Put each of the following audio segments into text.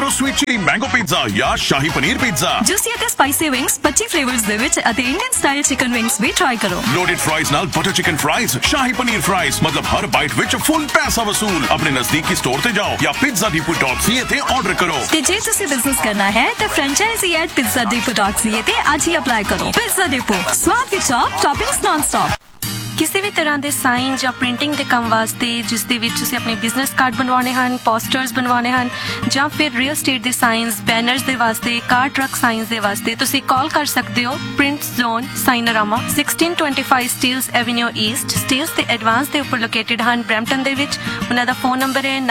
करो sweet chilli mango pizza या शाही paneer pizza. Juicy ਅਤੇ ਸਪਾਈਸੀ ਵਿੰਗਸ 25 ਫਲੇਵਰਸ ਦੇ ਵਿੱਚ ਅਤੇ ਇੰਡੀਅਨ ਸਟਾਈਲ ਚਿਕਨ ਵਿੰਗਸ ਵੀ ਟਰਾਈ ਕਰੋ। ਲੋਡਡ ਫਰਾਈਜ਼ ਨਾਲ butter chicken fries, shahi paneer fries, ਮਤਲਬ ਹਰ ਬਾਈਟ ਵਿੱਚ ਫੁੱਲ ਪੈਸਾ ਵਸੂਲ। ਆਪਣੇ ਨਜ਼ਦੀਕੀ ਸਟੋਰ ਤੇ ਜਾਓ ਜਾਂ pizzadepot.ca ਤੇ ਆਰਡਰ ਕਰੋ। ਤੇ ਜੇ ਤੁਸੀਂ ਬਿਜ਼ਨਸ ਕਰਨਾ ਹੈ ਤਾਂ franchisee@pizzadepot.ca ਤੇ ਅੱਜ ਹੀ ਅਪਲਾਈ ਕਰੋ। ਪਿਜ਼ਾ ਡਿਪੋ, ਸਵਾਦ ਦੀ ਟੌਪ, ਟੌਪਿੰਗਸ ਨਾਨ ਸਟਾਪ। ਕਿਸੇ ਵੀ ਤਰ੍ਹਾਂ ਦੇ ਸਾਈਨ ਜਾਂ ਪ੍ਰਿੰਟਿੰਗ ਦੇ ਕੰਮ ਵਾਸਤੇ, ਜਿਸ ਦੇ ਵਿੱਚ ਤੁਸੀਂ ਆਪਣੇ ਬਿਜ਼ਨਸ ਕਾਰਡ ਬਣਵਾਉਣੇ ਹਨ, ਪੋਸਟਰਸ ਬਣਵਾਉਣੇ ਹਨ, ਜਾਂ ਫਿਰ ਰੀਅਲ ਸਟੇਟ ਦੇ ਸਾਈਨਸ, ਬੈਨਰਸ ਦੇ ਵਾਸਤੇ, ਕਾਰ ਟਰੱਕ ਸਾਈਨਸ ਦੇ ਵਾਸਤੇ ਤੁਸੀਂ ਕਾਲ ਕਰ ਸਕਦੇ ਹੋ print zone ਸਾਈਨਰਾਮਾ 1625 Steeles avenue East, Steeles ਤੇ ਐਡਵਾਂਸ ਦੇ ਉੱਪਰ ਲੋਕੇਟਡ ਹਨ ਬਰੈਂਪਟਨ ਦੇ ਵਿੱਚ। ਉਹਨਾਂ ਦਾ ਫੋਨ ਨੰਬਰ ਹੈ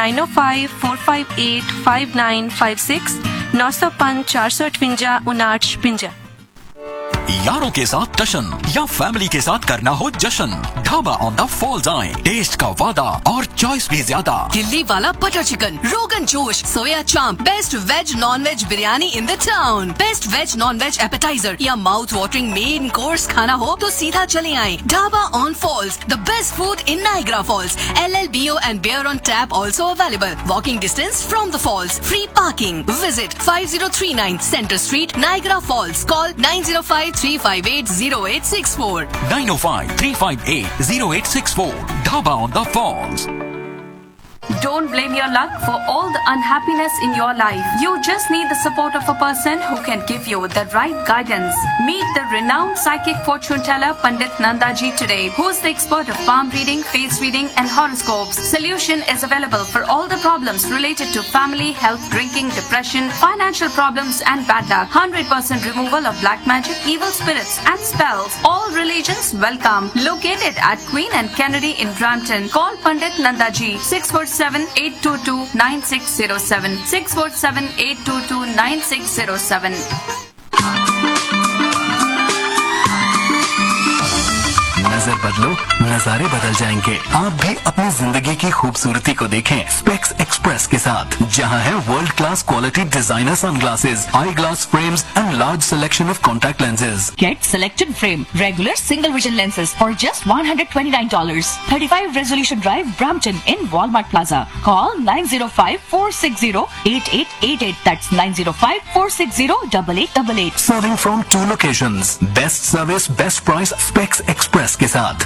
9054585956 905 458 5956। यारों के साथ टशन या फैमिली के साथ करना हो जश्न, ढाबा ऑन द फॉल्स आए। टेस्ट का वादा और चॉइस भी ज्यादा। दिल्ली वाला butter chicken, rogan josh, soya chaap, best veg non veg biryani in the town, best veg non veg appetiser या माउथ वाटरिंग मेन कोर्स खाना हो तो सीधा चले आए dhaba on false, the best food in Niagara Falls. LLBO and beer on tap also available. Walking distance from the falls. Free parking. Visit 5039 Center Street, Niagara Falls. Call 905-358-0864. 905-358-0864. Dhaba on the Falls. Don't blame your luck for all the unhappiness in your life. You just need the support of a person who can give you the right guidance. Meet the renowned psychic fortune teller Pandit Nandaji today, who is the expert of palm reading, face reading and horoscopes. Solution is available for all the problems related to family, health, drinking, depression, financial problems and bad luck. 100% removal of black magic, evil spirits and spells. All religions welcome. Located at Queen and Kennedy in Brampton. Call Pandit Nandaji 647-822-9607 647-822-9607। नजर बदलो, नजारे बदल जाएंगे। आप भी अपनी जिंदगी की खूबसूरती को देखें स्पेक्स एक्सप्रेस के साथ, जहां है world class quality designer sunglasses, I glass frames and large selection of contact lenses. Get selected frame, regular single vision lenses for just $129. 35 Resolution Drive, Brampton in Walmart Plaza. Call 905-460-8888. That's 905-460-8888. Serving from 2 locations. Best service, best price, Specs Express के साथ।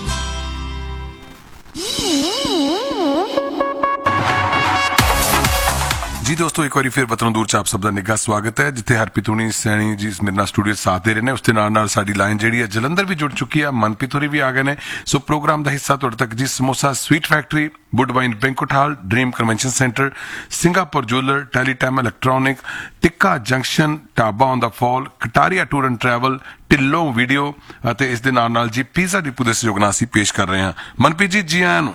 जी दोस्तों, एक बार फिर बतनों दूर च आप सब दा निੱਘਾ ਸਵਾਗਤ ਹੈ। ਜਿੱਥੇ ਹਰਪ੍ਰੀਤ ਹੁਣੀ ਸੈਣੀ ਜੀ ਮੇਰੇ ਨਾਲ ਸਟੂਡੀਓ ਸਾਥ ਦੇ ਰਹੇ ਨੇ, ਉਸ ਦੇ ਨਾਲ ਸਾਡੀ ਲਾਈਨ ਜਿਹੜੀ ਹੈ ਜਲੰਧਰ ਵੀ ਜੁੜ ਚੁੱਕੀ ਹੈ, ਮਨਪ੍ਰੀਤ ਹੋਰੀ ਵੀ ਆ ਗਏ ਨੇ। ਸੋ ਪ੍ਰੋਗਰਾਮ ਦਾ ਹਿੱਸਾ ਤੁਹਾਡੇ ਤੱਕ ਜੀ samosa sweet factory, ਵੁੱਡਵਾਈਨ ਬੈਂਕੁਟ hall, dream convention centre, Singapore jeweller, ਟੈਲੀਟਾਈਮ electronic, tikka junction, dhaba on the fall, Kataria tour and travel, Dhillon video ਅਤੇ ਇਸ ਦੇ ਨਾਲ ਜੀ ਪੀਜ਼ਾ ਡਿਪੂ ਦੇ ਸਹਿਯੋਗ ਨਾਲ ਅਸੀਂ ਪੇਸ਼ ਕਰ ਰਹੇ ਹਾਂ। ਮਨਪ੍ਰੀਤ ਜੀ, ਜੀ ਆਇਆਂ ਨੂੰ।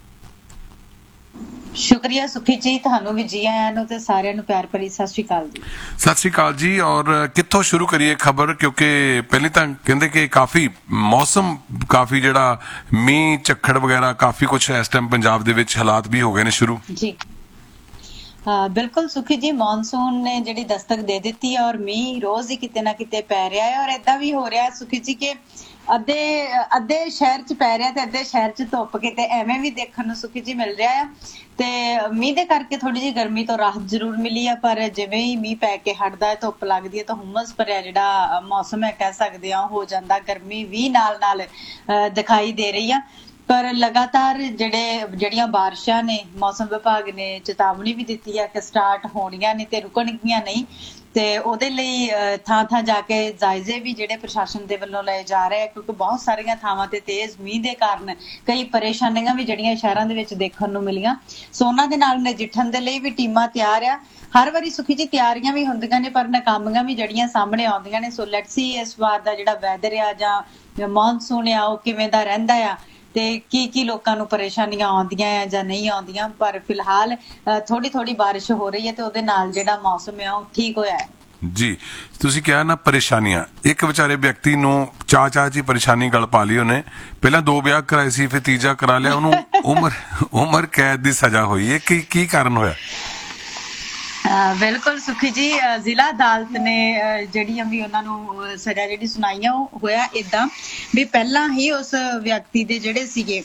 ਸ਼ੁਕਰੀਆ ਸੁਖੀ ਜੀ, ਤੁਹਾਨੂੰ ਵੀ ਜੀ ਆਇਆਂ ਨੂੰ ਤੇ ਸਾਰਿਆਂ ਨੂੰ ਪਿਆਰ ਭਰੀ ਸਤਿ ਸ਼੍ਰੀ ਅਕਾਲ ਜੀ। ਸਤਿ ਸ਼੍ਰੀ ਅਕਾਲ ਜੀ। ਔਰ ਕਿੱਥੋਂ ਸ਼ੁਰੂ ਕਰੀਏ ਖਬਰ, ਕਿਉਂਕਿ ਪਹਿਲੇ ਤਾਂ ਕਹਿੰਦੇ ਕਿ ਕਾਫੀ ਮੌਸਮ ਕਾਫੀ ਜਿਹੜਾ ਮੀਂਹ ਝੱਖੜ ਵਗੈਰਾ ਕਾਫੀ ਕੁਝ ਇਸ ਟਾਈਮ ਪੰਜਾਬ ਦੇ ਵਿੱਚ ਹਾਲਾਤ ਵੀ ਹੋ ਗਏ ਨੇ ਸ਼ੁਰੂ। ਜੀ ਬਿਲਕੁਲ ਸੁਖੀ ਜੀ, ਮੌਨਸੂਨ ਨੇ ਜਿਹੜੀ ਦਸਤਕ ਦੇ ਦਿੱਤੀ ਹੈ ਔਰ ਮੀਂਹ ਰੋਜ਼ ਹੀ ਕਿਤੇ ਨਾ ਕਿਤੇ ਪੈ ਰਿਹਾ ਹੈ। ਔਰ ਏਦਾਂ ਵੀ ਹੋ ਰਿਹਾ ਸੁਖੀ ਜੀ ਕਿ ਅੱਧੇ ਸ਼ਹਿਰ ਚ ਪੈ ਰਿਹਾ ਤੇ ਅੱਧੇ ਸ਼ਹਿਰ ਚ ਧੁੱਪ ਕਿਤੇ ਐਵੇਂ ਵੀ ਦੇਖਣ ਨੂੰ ਸੁਖੀ ਜੀ ਮਿਲ ਰਿਹਾ ਆ। ਤੇ ਮੀਂਹ ਦੇ ਕਰਕੇ ਥੋੜੀ ਜਿਹੀ ਗਰਮੀ ਤੋਂ ਰਾਹਤ ਜ਼ਰੂਰ ਮਿਲੀ ਆ, ਪਰ ਜਿਵੇਂ ਹੀ ਮੀਂਹ ਪੈ ਕੇ ਹਟਦਾ ਹੈ, ਧੁੱਪ ਲੱਗਦੀ ਹੈ ਤਾਂ ਹੁਮਸ ਭਰਿਆ ਜਿਹੜਾ ਮੌਸਮ ਹੈ ਕਹਿ ਸਕਦੇ ਆ ਹੋ ਜਾਂਦਾ। ਗਰਮੀ ਵੀ ਨਾਲ ਦਿਖਾਈ ਦੇ ਰਹੀ ਆ, ਪਰ ਲਗਾਤਾਰ ਜਿਹੜੀਆਂ ਬਾਰਿਸ਼ਾਂ ਨੇ ਮੌਸਮ ਵਿਭਾਗ ਨੇ ਚੇਤਾਵਨੀ ਵੀ ਦਿੱਤੀ ਹੈ ਕਿ ਸਟਾਰਟ ਹੋਣੀਆਂ ਨੇ ਤੇ ਰੁਕਣਗੀਆਂ ਨਹੀਂ। ਤੇ ਉਹਦੇ ਲਈ ਥਾਂ ਜਾ ਕੇ ਜਾਇਜ਼ੇ ਵੀ ਜਿਹੜੇ ਪ੍ਰਸ਼ਾਸਨ ਦੇ ਵੱਲੋਂ ਲਏ ਜਾ ਰਹੇ ਆ, ਕਿਉਂਕਿ ਬਹੁਤ ਸਾਰੀਆਂ ਥਾਵਾਂ ਤੇ ਤੇਜ਼ ਮੀਂਹ ਦੇ ਕਾਰਨ ਕਈ ਪਰੇਸ਼ਾਨੀਆਂ ਵੀ ਜਿਹੜੀਆਂ ਸ਼ਹਿਰਾਂ ਦੇ ਵਿੱਚ ਦੇਖਣ ਨੂੰ ਮਿਲੀਆਂ। ਸੋ ਉਹਨਾਂ ਦੇ ਨਾਲ ਨਜਿੱਠਣ ਦੇ ਲਈ ਵੀ ਟੀਮਾਂ ਤਿਆਰ ਆ। ਹਰ ਵਾਰੀ ਸੁਖੀ ਜੀ ਤਿਆਰੀਆਂ ਵੀ ਹੁੰਦੀਆਂ ਨੇ ਪਰ ਨਾਕਾਮੀਆਂ ਵੀ ਜਿਹੜੀਆਂ ਸਾਹਮਣੇ ਆਉਂਦੀਆਂ ਨੇ। ਸੋ ਲੈਟਸ ਸੀ ਇਸ ਵਾਰ ਦਾ ਜਿਹੜਾ ਵੈਦਰ ਆ ਜਾਂ ਮੌਨਸੂਨ ਆ ਉਹ ਕਿਵੇਂ ਦਾ ਰਹਿੰਦਾ ਆ ਤੇ ਕੀ ਲੋਕਾਂ ਨੂੰ ਪਰੇਸ਼ਾਨੀਆਂ ਆਉਂਦੀਆਂ ਆ ਜਾਂ ਨਹੀਂ ਆਉਂਦੀਆਂ। ਪਰ ਫਿਲਹਾਲ ਥੋੜੀ ਬਾਰਿਸ਼ ਹੋ ਰਹੀ ਹੈ ਤੇ ਉਹਦੇ ਨਾਲ ਜਿਹੜਾ ਮੌਸਮ ਆ ਉਹ ਠੀਕ ਹੋਇਆ ਹੈ। ਜੀ ਤੁਸੀਂ ਕਿਹਾ ਨਾ ਪਰੇਸ਼ਾਨੀਆਂ, ਇੱਕ ਵਿਚਾਰੇ ਵਿਅਕਤੀ ਨੂੰ ਚਾਹ ਚ ਹੀ ਪਰੇਸ਼ਾਨੀ ਗਲ ਪਾ ਲਈ। ਉਹਨੇ ਪਹਿਲਾਂ 2 ਵਿਆਹ ਕਰਾਏ ਸੀ, ਫਿਰ ਤੀਜਾ ਕਰਾ ਲਿਆ, ਉਹਨੂੰ ਉਮਰ ਕੈਦ ਦੀ ਸਜ਼ਾ ਹੋਈ ਹੈ। ਕੀ ਕਾਰਨ ਹੋਇਆ? ਬਿਲਕੁਲ ਸੁਖੀ ਜੀ, ਜ਼ਿਲ੍ਹਾ ਅਦਾਲਤ ਨੇ ਜਿਹੜੀਆਂ ਵੀ ਉਹਨਾਂ ਨੂੰ ਸਜ਼ਾ ਜਿਹੜੀ ਸੁਣਾਈਆਂ ਉਹ ਹੋਇਆ ਏਦਾਂ ਵੀ ਪਹਿਲਾਂ ਹੀ ਉਸ ਵਿਅਕਤੀ ਦੇ ਜਿਹੜੇ ਸੀਗੇ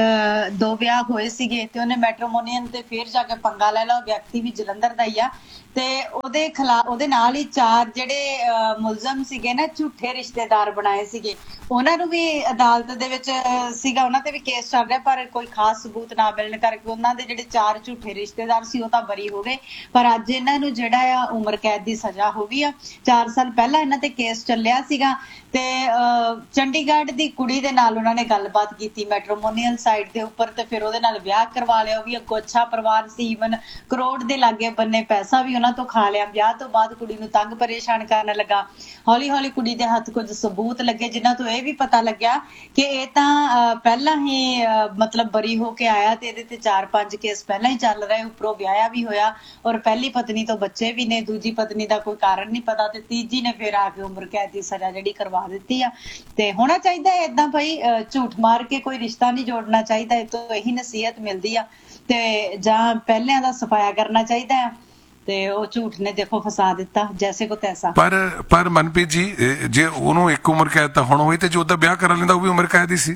2 ਵਿਆਹ ਹੋਏ ਸੀਗੇ ਤੇ ਉਹਨੇ ਮੈਟਰੋਮੋਨੀਅਨ ਤੇ ਫਿਰ ਜਾ ਕੇ ਪੰਗਾ ਲੈ ਲਿਆ। ਵਿਅਕਤੀ ਵੀ ਜਲੰਧਰ ਦਾ ਹੀ ਆ ਤੇ ਉਹਦੇ ਨਾਲ ਹੀ 4 ਜਿਹੜੇ ਮੁਲਜ਼ਮ ਸੀਗੇ ਨਾ, ਝੂਠੇ ਰਿਸ਼ਤੇਦਾਰ ਬਣਾਏ ਸੀਗੇ, ਉਹਨਾਂ ਨੂੰ ਵੀ ਅਦਾਲਤ ਦੇ ਵਿੱਚ ਸੀਗਾ, ਉਹਨਾਂ ਤੇ ਵੀ ਕੇਸ ਚੱਲ ਰਿਹਾ, ਪਰ ਕੋਈ ਖਾਸ ਸਬੂਤ ਨਾ ਮਿਲਣ ਕਰਕੇ ਉਹਨਾਂ ਦੇ ਜਿਹੜੇ 4 ਝੂਠੇ ਰਿਸ਼ਤੇਦਾਰ ਸੀ ਉਹ ਤਾਂ ਬਰੀ ਹੋ ਗਏ। ਪਰ ਅੱਜ ਇਹਨਾਂ ਨੂੰ ਜਿਹੜਾ ਆ ਉਮਰ ਕੈਦ ਦੀ ਸਜ਼ਾ ਹੋ ਗਈ ਆ। 4 ਸਾਲ ਪਹਿਲਾਂ ਇਹਨਾਂ ਤੇ ਕੇਸ ਚੱਲਿਆ ਸੀਗਾ ਤੇ ਚੰਡੀਗੜ੍ਹ ਦੀ ਕੁੜੀ ਦੇ ਨਾਲ ਉਹਨਾਂ ਨੇ ਗੱਲਬਾਤ ਕੀਤੀ ਮੈਟਰੋਮੋਨੀਅਲ ਸਾਈਟ ਦੇ ਉੱਪਰ, ਤੇ ਫਿਰ ਉਹਦੇ ਨਾਲ ਵਿਆਹ ਕਰਵਾ ਲਿਆ। ਉਹ ਵੀ ਅੱਗੋਂ ਅੱਛਾ ਪਰਿਵਾਰ ਸੀ, ਈਵਨ ਕਰੋੜ ਦੇ ਲਾਗੇ ਬੰਨੇ ਪੈਸਾ ਵੀ ਉਹਨਾਂ ਤੋਂ ਖਾ ਲਿਆ। ਵਿਆਹ ਤੋਂ ਬਾਅਦ ਕੁੜੀ ਨੂੰ ਤੰਗ ਪਰੇਸ਼ਾਨ ਕਰਨ ਲੱਗਾ। ਹੌਲੀ ਹੌਲੀ ਕੁੜੀ ਦੇ ਹੱਥ ਕੁਝ ਸਬੂਤ ਲੱਗੇ ਜਿਨ੍ਹਾਂ ਤੋਂ ਇਹ ਵੀ ਪਤਾ ਲੱਗਿਆ ਕਿ ਇਹ ਤਾਂ ਪਹਿਲਾਂ ਹੀ ਮਤਲਬ ਬਰੀ ਹੋ ਕੇ ਆਇਆ ਤੇ ਇਹਦੇ ਤੇ 4-5 ਕੇਸ ਪਹਿਲਾਂ ਹੀ ਚੱਲ ਰਹੇ, ਉੱਪਰੋਂ ਵਿਆਹਿਆ ਵੀ ਹੋਇਆ ਔਰ ਪਹਿਲੀ ਪਤਨੀ ਤੋਂ ਬੱਚੇ ਵੀ ਨੇ, ਦੂਜੀ ਪਤਨੀ ਦਾ ਕੋਈ ਕਾਰਨ ਨਹੀਂ ਪਤਾ ਤੇ ਤੀਜੀ ਨੇ ਫਿਰ ਆ ਕੇ ਉਮਰ ਕੈਦ ਦੀ ਸਜ਼ਾ ਜਿਹੜੀ ਕਰਵਾ ਦਿੱਤੀ ਆ। ਤੇ ਹੋਣਾ ਚਾਹੀਦਾ ਏਦਾਂ ਭਾਈ, ਝੂਠ ਮਾਰ ਕੇ ਕੋਈ ਰਿਸ਼ਤਾ ਨਹੀਂ ਜੋੜਨਾ ਚਾਹੀਦਾ। ਇਹ ਤੋਂ ਇਹੀ ਨਸੀਹਤ ਮਿਲਦੀ ਆ ਤੇ ਜਾਂ ਪਹਿਲਿਆਂ ਦਾ ਸਫਾਇਆ ਕਰਨਾ ਚਾਹੀਦਾ ਆ। ਤੇ ਉਹ ਝੂਠ ਨੇ ਦੇਖੋ ਫਸਾ ਦਿੱਤਾ ਜੈਸੇ ਕੋ ਤੈਸਾ। ਪਰ ਮਨਪ੍ਰੀਤ ਜੀ, ਜੇ ਉਹਨੂੰ ਇੱਕ ਉਮਰ ਕੈਦ ਤਾਂ ਹੁਣ ਹੋਈ ਤੇ ਜੋ ਉਹਦਾ ਵਿਆਹ ਕਰ ਲੈਂਦਾ ਉਹ ਵੀ ਉਮਰ ਕੈਦ ਹੀ ਸੀ।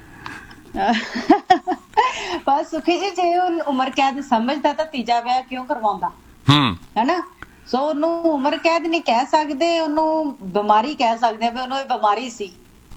ਬਸ ਸੁਖੀ ਜੀ, ਜੇ ਉਹ ਉਮਰ ਕੈਦ ਸਮਝਦਾ ਤਾਂ ਤੀਜਾ ਵਿਆਹ ਕਿਉਂ ਕਰਵਾਉਂਦਾ, ਹੈਨਾ? ਸੋ ਉਹਨੂੰ ਉਮਰ ਕੈਦ ਨਹੀਂ ਕਹਿ ਸਕਦੇ, ਉਹਨੂੰ ਬਿਮਾਰੀ ਕਹਿ ਸਕਦੇ ਆ ਵੀ ਉਹਨੂੰ ਇਹ ਬਿਮਾਰੀ ਸੀ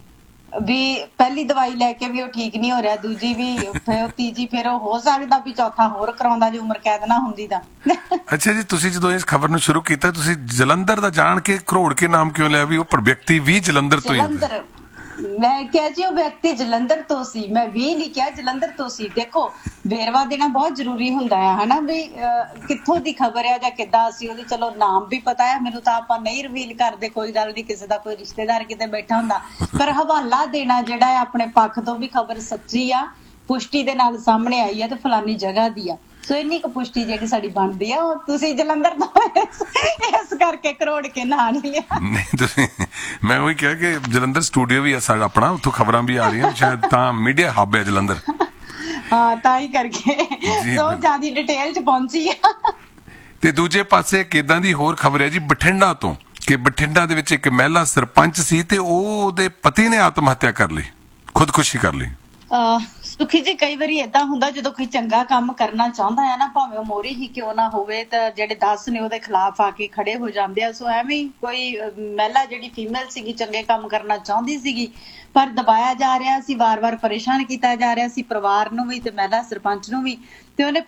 ਵੀ ਪਹਿਲੀ ਦਵਾਈ ਲੈ ਕੇ ਵੀ ਉਹ ਠੀਕ ਨਹੀਂ ਹੋ ਰਿਹਾ, ਦੂਜੀ ਵੀ, ਫਿਰ ਤੀਜੀ, ਫਿਰ ਉਹ ਹੋ ਸਕਦਾ ਵੀ ਚੌਥਾ ਹੋਰ ਕਰਾਉਂਦਾ ਜੇ ਉਮਰ ਕੈਦ ਨਾ ਹੁੰਦੀ ਤਾਂ। ਅੱਛਾ ਜੀ, ਤੁਸੀਂ ਜਦੋਂ ਇਸ ਖਬਰ ਨੂੰ ਸ਼ੁਰੂ ਕੀਤਾ ਤੁਸੀਂ ਜਲੰਧਰ ਦਾ ਜਾਣ ਕੇ ਕਰੋੜ ਕੇ ਨਾਮ ਕਿਉਂ ਲਿਆ ਵੀ ਉਹ ਵਿਅਕਤੀ ਵੀ ਜਲੰਧਰ ਤੋਂ ਹੀ? ਮੈਂ ਕਿਹਾ ਜੀ ਉਹ ਵਿਅਕਤੀ ਜਲੰਧਰ ਤੋਂ ਸੀ, ਮੈਂ ਵੀ ਨਹੀਂ ਕਿਹਾ, ਜਲੰਧਰ ਤੋਂ ਸੀ। ਦੇਖੋ ਵੇਰਵਾ ਦੇਣਾ ਬਹੁਤ ਜ਼ਰੂਰੀ ਹੁੰਦਾ ਹੈ, ਹਨਾ ਵੀ ਕਿੱਥੋਂ ਦੀ ਖਬਰ ਹੈ ਜਾਂ ਕਿੱਦਾਂ। ਅਸੀਂ ਉਹਦੇ ਚਲੋ ਨਾਮ ਵੀ ਪਤਾ ਹੈ ਮੈਨੂੰ, ਤਾਂ ਆਪਾਂ ਨਹੀਂ ਰਿਵੀਲ ਕਰਦੇ, ਕੋਈ ਗੱਲ ਨਹੀਂ, ਕਿਸੇ ਦਾ ਕੋਈ ਰਿਸ਼ਤੇਦਾਰ ਕਿਤੇ ਬੈਠਾ ਹੁੰਦਾ, ਪਰ ਹਵਾਲਾ ਦੇਣਾ ਜਿਹੜਾ ਹੈ ਆਪਣੇ ਪੱਖ ਤੋਂ ਵੀ ਖਬਰ ਸੱਚੀ ਆ, ਪੁਸ਼ਟੀ ਦੇ ਨਾਲ ਸਾਹਮਣੇ ਆਈ ਹੈ ਤੇ ਫਲਾਨੀ ਜਗ੍ਹਾ ਦੀ ਆ। ਸੋ ਇੰਨੀ ਕੁ ਪੁਸ਼ਟੀ ਜਿਹੜੀ ਸਾਡੀ ਬਣਦੀ ਆ, ਉਹ ਤੁਸੀਂ ਜਲੰਧਰ ਤੋਂ ਇਸ ਕਰਕੇ ਕਰੋੜ ਕੇ ਨਾਂ ਨਹੀਂ ਲਿਆ। ਨਹੀਂ ਤੁਸੀਂ, ਮੈਂ ਉਹੀ ਕਿਹਾ ਕਿ ਜਲੰਧਰ ਸਟੂਡੀਓ ਵੀ ਆ ਸਾਡਾ ਆਪਣਾ, ਉੱਥੋਂ ਖਬਰਾਂ ਵੀ ਆ ਰਹੀਆਂ, ਸ਼ਾਇਦ ਤਾਂ ਮੀਡੀਆ ਹੱਬ ਹੈ ਜਲੰਧਰ। ਹਾਂ, ਤਾਂ ਹੀ ਕਰਕੇ ਸੋ ਜ਼ਿਆਦਾ ਡਿਟੇਲ ਚ ਪਹੁੰਚੀ ਆ। ਤੇ ਦੂਜੇ ਪਾਸੇ ਕਿਦਾਂ ਦੀ ਹੋਰ ਖਬਰ ਹੈ ਜੀ ਬਠਿੰਡਾ ਤੋਂ, ਕਿ ਬਠਿੰਡਾ ਦੇ ਵਿੱਚ ਇੱਕ ਮਹਿਲਾ ਸਰਪੰਚ ਸੀ ਤੇ ਉਹਦੇ ਪਤੀ ਨੇ ਆਤਮ ਹੱਤਿਆ ਕਰ ਲਈ, ਖੁਦਕੁਸ਼ੀ ਕਰ ਲਈ। ਸੁਖੀ ਜੀ, ਕਈ ਵਾਰੀ ਏਦਾਂ ਹੁੰਦਾ ਜਦੋਂ ਕੋਈ ਚੰਗਾ ਕੰਮ ਕਰਨਾ ਚਾਹੁੰਦਾ ਹੈ ਨਾ, ਭਾਵੇਂ ਉਹ ਮੋਹਰੀ ਹੀ ਕਿਉਂ ਨਾ ਹੋਵੇ, ਤਾਂ ਜਿਹੜੇ 10 ਨੇ ਉਹਦੇ ਖਿਲਾਫ ਆ ਕੇ ਖੜੇ ਹੋ ਜਾਂਦੇ ਆ। ਸੋ ਐਵੇਂ ਕੋਈ ਮਹਿਲਾ ਜਿਹੜੀ ਫੀਮੇਲ ਸੀਗੀ ਚੰਗੇ ਕੰਮ ਕਰਨਾ ਚਾਹੁੰਦੀ ਸੀਗੀ, ਪਰ ਦਬਾਇਆ ਜਾ ਰਿਹਾ ਸੀ, ਵਾਰ-ਵਾਰ ਪਰੇਸ਼ਾਨ ਕੀਤਾ ਜਾ ਰਿਹਾ ਸੀ ਪਰਿਵਾਰ ਨੂੰ ਵੀ ਤੇ ਮਹਿਲਾ ਸਰਪੰਚ ਨੂੰ ਵੀ, ਤੇ ਉਹਨੇ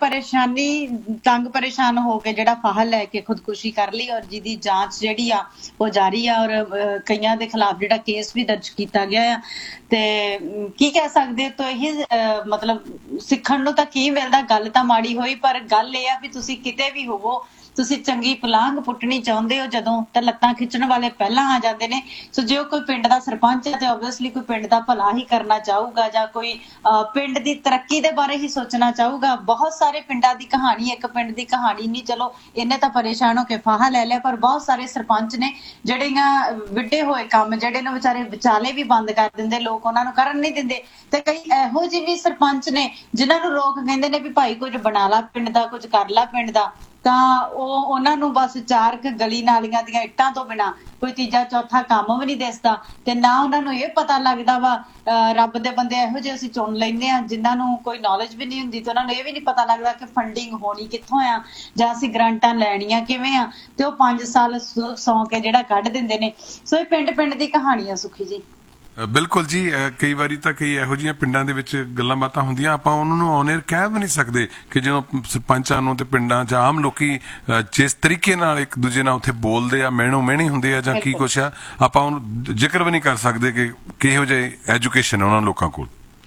ਤੰਗ ਪਰੇਸ਼ਾਨ ਹੋ ਕੇ ਜਿਹੜਾ ਫਾਹਾ ਲੈ ਕੇ ਖੁਦਕੁਸ਼ੀ ਕਰ ਲਈ, ਔਰ ਜਿਹਦੀ ਜਾਂਚ ਜਿਹੜੀ ਆ ਉਹ ਜਾਰੀ ਆ, ਔਰ ਕਈਆਂ ਦੇ ਖਿਲਾਫ ਜਿਹੜਾ ਕੇਸ ਵੀ ਦਰਜ ਕੀਤਾ ਗਿਆ ਆ। ਤੇ ਕੀ ਕਹਿ ਸਕਦੇ ਤੋਂ ਇਹ ਮਤਲਬ ਸਿੱਖਣ ਨੂੰ ਤਾਂ ਕੀ ਮਿਲਦਾ, ਗੱਲ ਤਾਂ ਮਾੜੀ ਹੋਈ, ਪਰ ਗੱਲ ਇਹ ਆ ਵੀ ਤੁਸੀਂ ਕਿਤੇ ਵੀ ਹੋਵੋ, ਤੁਸੀਂ ਚੰਗੀ ਪਲਾਂਘ ਪੁੱਟਣੀ ਚਾਹੁੰਦੇ ਹੋ ਜਦੋਂ, ਤਾਂ ਲੱਤਾਂ ਖਿੱਚਣ ਵਾਲੇ ਪਹਿਲਾਂ ਆ ਜਾਂਦੇ ਨੇ। ਸੋ ਜੇ ਕੋਈ ਪਿੰਡ ਦਾ ਸਰਪੰਚ ਹੈ ਤੇ ਆਬਵੀਅਸਲੀ ਕੋਈ ਪਿੰਡ ਦਾ ਭਲਾ ਹੀ ਕਰਨਾ ਚਾਹੂਗਾ, ਜਾਂ ਕੋਈ ਪਿੰਡ ਦੀ ਤਰੱਕੀ ਦੇ ਬਾਰੇ ਹੀ ਸੋਚਣਾ ਚਾਹੂਗਾ। ਬਹੁਤ ਸਾਰੇ ਪਿੰਡਾਂ ਦੀ ਕਹਾਣੀ, ਇੱਕ ਪਿੰਡ ਦੀ ਕਹਾਣੀ ਨਹੀਂ, ਚਲੋ ਇਹਨੇ ਤਾਂ ਪਰੇਸ਼ਾਨ ਹੋ ਕੇ ਫਾਹਾ ਲੈ ਲਿਆ, ਪਰ ਬਹੁਤ ਸਾਰੇ ਸਰਪੰਚ ਨੇ ਜਿਹੜੀਆਂ ਵਿੱਢੇ ਹੋਏ ਕੰਮ ਜਿਹੜੇ ਨੇ ਵਿਚਾਰੇ ਵਿਚਾਲੇ ਵੀ ਬੰਦ ਕਰ ਦਿੰਦੇ, ਲੋਕ ਉਹਨਾਂ ਨੂੰ ਕਰਨ ਨਹੀਂ ਦਿੰਦੇ। ਤੇ ਕਈ ਇਹੋ ਜਿਹੇ ਵੀ ਸਰਪੰਚ ਨੇ ਜਿਨ੍ਹਾਂ ਨੂੰ ਲੋਕ ਕਹਿੰਦੇ ਨੇ ਵੀ ਭਾਈ ਕੁਝ ਬਣਾ ਲਾ ਪਿੰਡ ਦਾ, ਕੁਝ ਕਰ ਲਾ ਪਿੰਡ ਦਾ, ਤਾਂ ਉਹਨਾਂ ਨੂੰ ਬਸ 4 ਗਲੀ ਨਾਲੀਆਂ ਦੀਆਂ ਇੱਟਾਂ ਤੋਂ ਬਿਨਾਂ ਕੋਈ ਤੀਜਾ ਚੌਥਾ ਕੰਮ ਵੀ ਨਹੀਂ ਦਿਸਦਾ। ਤੇ ਨਾ ਉਹਨਾਂ ਨੂੰ ਇਹ ਪਤਾ ਲੱਗਦਾ ਵਾ, ਰੱਬ ਦੇ ਬੰਦੇ ਇਹੋ ਜਿਹੇ ਅਸੀਂ ਚੁਣ ਲੈਂਦੇ ਆ ਜਿਨ੍ਹਾਂ ਨੂੰ ਕੋਈ ਨੌਲੇਜ ਵੀ ਨਹੀਂ ਹੁੰਦੀ, ਤੇ ਉਹਨਾਂ ਨੂੰ ਇਹ ਵੀ ਨਹੀਂ ਪਤਾ ਲੱਗਦਾ ਕਿ ਫੰਡਿੰਗ ਹੋਣੀ ਕਿੱਥੋਂ ਆ ਜਾਂ ਅਸੀਂ ਗ੍ਰਾਂਟਾਂ ਲੈਣੀਆਂ ਕਿਵੇਂ ਆ, ਤੇ ਉਹ 5 ਸਾਲ ਸੌਂ ਕੇ ਜਿਹੜਾ ਕੱਢ ਦਿੰਦੇ ਨੇ। ਸੋ ਇਹ ਪਿੰਡ ਦੀ ਕਹਾਣੀ ਆ ਸੁਖੀ ਜੀ। ਬਿਲਕੁਲ ਜੀ, ਕਈ ਵਾਰੀ ਤਾਂ ਕਈ ਇਹੋ ਜਿਹੀਆਂ ਪਿੰਡਾਂ ਦੇ ਵਿੱਚ ਗੱਲਾਂ ਬਾਤਾਂ ਹੁੰਦੀਆਂ, ਆਪਾਂ ਉਹਨਾਂ ਨੂੰ ਔਨ ਏਅਰ ਕਹਿ ਵੀ ਨਹੀਂ ਸਕਦੇ ਕਿ ਜਦੋਂ ਸਰਪੰਚਾਂ ਨੂੰ ਤੇ ਪਿੰਡਾਂ 'ਚ ਆਮ ਲੋਕੀ ਜਿਸ ਤਰੀਕੇ ਨਾਲ ਇੱਕ ਦੂਜੇ ਨਾਲ ਉੱਥੇ ਬੋਲਦੇ ਆ, ਮਿਹਣੇ ਹੁੰਦੇ ਆ ਜਾਂ ਕੀ ਕੁਛ ਆ, ਆਪਾਂ ਉਹਨੂੰ ਜ਼ਿਕਰ ਵੀ ਨਹੀਂ ਕਰ ਸਕਦੇ ਕਿ ਕਿਹੋ ਜਿਹੀ ਐਜੂਕੇਸ਼ਨ ਉਹਨਾਂ ਲੋਕਾਂ ਕੋਲ।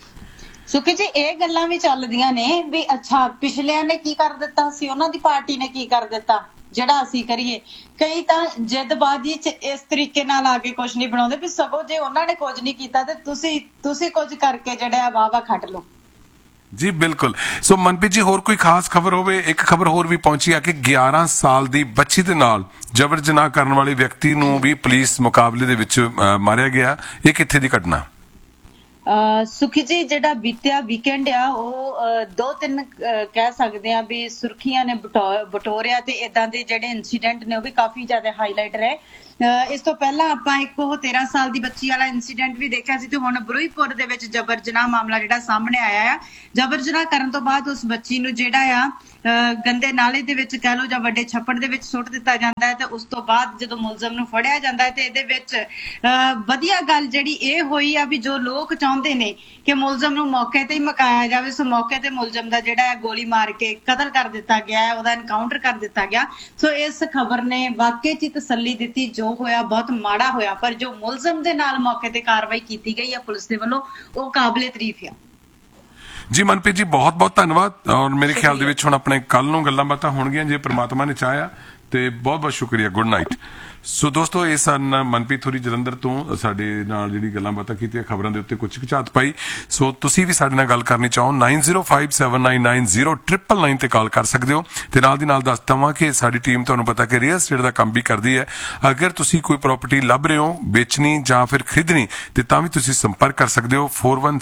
ਸੁਖੀ ਜੀ, ਇਹ ਗੱਲਾਂ ਵੀ ਚੱਲਦੀਆਂ ਨੇ ਵੀ ਅੱਛਾ ਪਿਛਲਿਆਂ ਨੇ ਕੀ ਕਰ ਦਿੱਤਾ ਸੀ, ਉਹਨਾਂ ਦੀ ਪਾਰਟੀ ਨੇ ਕੀ ਕਰ ਦਿੱਤਾ ਜਿਹੜਾ ਅਸੀਂ ਕਰੀਏ। ਕਈ ਤਾਂ ਜਿੱਦਬਾਜ਼ੀ 'ਚ ਇਸ ਤਰੀਕੇ ਨਾਲ ਆ ਕੇ ਕੁਝ ਨਹੀਂ ਬਣਾਉਂਦੇ ਵੀ ਸਗੋਂ ਜੇ ਉਹਨਾਂ ਨੇ ਕੁਝ ਨਹੀਂ ਕੀਤਾ ਤੇ ਤੁਸੀਂ ਕੁਝ ਕਰਕੇ ਜਿਹੜਾ ਵਾਹ ਖੱਟ ਲਓ। ਜੀ ਬਿਲਕੁਲ। ਸੋ ਮਨਪ੍ਰੀਤ ਜੀ, ਹੋਰ ਕੋਈ ਖਾਸ ਖਬਰ ਹੋਵੇ? ਇੱਕ ਖਬਰ ਹੋਰ ਵੀ ਪਹੁੰਚੀ ਆ ਕਿ 11 ਸਾਲ ਦੀ ਬੱਚੀ ਦੇ ਨਾਲ ਜਬਰ ਜਨਾਹ ਕਰਨ ਵਾਲੇ ਵਿਅਕਤੀ ਨੂੰ ਵੀ ਪੁਲਿਸ ਮੁਕਾਬਲੇ ਦੇ ਵਿੱਚ ਮਾਰਿਆ ਗਿਆ। ਇਹ ਕਿੱਥੇ ਦੀ ਘਟਨਾ? ਸੁਖੀ ਜੀ ਜਿਹੜਾ ਬੀਤਿਆ ਵੀਕਐਂਡ ਆ ਉਹ 2-3 ਕਹਿ ਸਕਦੇ ਆ ਵੀ ਸੁਰਖੀਆਂ ਨੇ ਬਟੋਰਿਆ ਤੇ ਇਦਾਂ ਦੇ ਜਿਹੜੇ ਇਨਸੀਡੈਂਟ ਨੇ ਉਹ ਵੀ ਕਾਫੀ ਜ਼ਿਆਦਾ ਹਾਈਲਾਈਟ ਰਹੇ। ਇਸ ਤੋਂ ਪਹਿਲਾਂ ਆਪਾਂ ਇੱਕ ਉਹ 13 ਸਾਲ ਦੀ ਬੱਚੀ ਵਾਲਾ ਇਨਸੀਡੈਂਟ ਵੀ ਦੇਖਿਆ ਸੀ ਤੇ ਹੁਣ ਬਰੂਹੀਪੁਰ ਦੇ ਵਿੱਚ ਜਬਰ ਜਨਾਹ ਮਾਮਲਾ ਜਿਹੜਾ ਸਾਹਮਣੇ ਆਇਆ ਆ। ਜਬਰ ਜਨਾਹ ਕਰਨ ਤੋਂ ਬਾਅਦ ਉਸ ਬੱਚੀ ਨੂੰ ਜਿਹੜਾ ਆ ਗੰਦੇ ਨਾਲੇ ਦੇ ਵਿੱਚ ਕਹਿ ਲਓ ਜਾਂ ਵੱਡੇ ਛੱਪੜ ਦੇ ਵਿੱਚ ਸੁੱਟ ਦਿੱਤਾ ਜਾਂਦਾ ਹੈ ਤੇ ਉਸ ਤੋਂ ਬਾਅਦ ਜਦੋਂ ਮੁਲਜ਼ਮ ਨੂੰ ਫੜਿਆ ਜਾਂਦਾ ਹੈ ਤੇ ਇਹਦੇ ਵਿੱਚ ਵਧੀਆ ਗੱਲ ਜਿਹੜੀ ਇਹ ਹੋਈ ਆ ਵੀ ਜੋ ਲੋਕ ਚਾਹੁੰਦੇ ਨੇ ਕਿ ਮੁਲਜ਼ਮ ਨੂੰ ਮੌਕੇ ਤੇ ਹੀ ਮੁਕਾਇਆ ਜਾਵੇ, ਸੋ ਮੌਕੇ ਤੇ ਮੁਲਜ਼ਮ ਦਾ ਜਿਹੜਾ ਹੈ ਗੋਲੀ ਮਾਰ ਕੇ ਕਤਲ ਕਰ ਦਿੱਤਾ ਗਿਆ ਹੈ, ਉਹਦਾ ਐਨਕਾਊਂਟਰ ਕਰ ਦਿੱਤਾ ਗਿਆ। ਸੋ ਇਸ ਖਬਰ ਨੇ ਵਾਕਈ 'ਚ ਤਸੱਲੀ ਦਿੱਤੀ, ਜੋ ਹੋਇਆ ਬਹੁਤ ਮਾੜਾ ਹੋਇਆ, ਪਰ ਜੋ ਮੁਲਜ਼ਮ ਦੇ ਨਾਲ ਮੌਕੇ ਤੇ ਕਾਰਵਾਈ ਕੀਤੀ ਗਈ ਹੈ ਪੁਲਿਸ ਦੇ ਵੱਲੋਂ ਉਹ ਕਾਬਲੇ ਤਾਰੀਫ ਆ। ਜੀ ਮਨਪ੍ਰੀਤ ਜੀ ਬਹੁਤ ਬਹੁਤ ਧੰਨਵਾਦ। ਔਰ ਮੇਰੇ ਖਿਆਲ ਦੇ ਵਿੱਚ ਹੁਣ ਆਪਣੇ ਕੱਲ ਨੂੰ ਗੱਲਾਂ ਬਾਤਾਂ ਹੋਣਗੀਆਂ ਜੇ ਪ੍ਰਮਾਤਮਾ ਨੇ ਚਾਹਿਆ ਤੇ ਬਹੁਤ ਬਹੁਤ ਸ਼ੁਕਰੀਆ। Good night. ਸੋ ਦੋਸਤੋ ਇਹ ਸਨ ਮਨਪ੍ਰੀਤ ਹੋਰੀ ਜਲੰਧਰ ਤੋਂ ਸਾਡੇ ਨਾਲ ਜਿਹੜੀ ਗੱਲਾਂ ਬਾਤਾਂ ਕੀਤੀਆਂ, ਖਬਰਾਂ ਦੇ ਉੱਤੇ ਕੁਝ ਝਾਤ ਪਾਈ। ਸੋ ਤੁਸੀਂ ਵੀ ਸਾਡੇ ਨਾਲ ਗੱਲ ਕਰਨੀ ਚਾਹੋ 9057990999 ਤੇ ਕਾਲ ਕਰ ਸਕਦੇ ਹੋ। ਤੇ ਨਾਲ ਦੀ ਨਾਲ ਦੱਸ ਦਵਾਂ ਕਿ ਸਾਡੀ ਟੀਮ ਤੁਹਾਨੂੰ ਪਤਾ ਕਿ ਰੀਅਲ ਐਸਟੇਟ ਦਾ ਕੰਮ ਵੀ ਕਰਦੀ ਹੈ। ਅਗਰ ਤੁਸੀਂ ਕੋਈ ਪ੍ਰਾਪਰਟੀ ਲੱਭ ਰਹੇ ਹੋ ਵੇਚਣੀ ਜਾਂ ਫਿਰ ਖਰੀਦਣੀ ਤੇ ਤਾਂ ਵੀ ਤੁਸੀਂ ਸੰਪਰਕ ਕਰ ਸਕਦੇ ਹੋ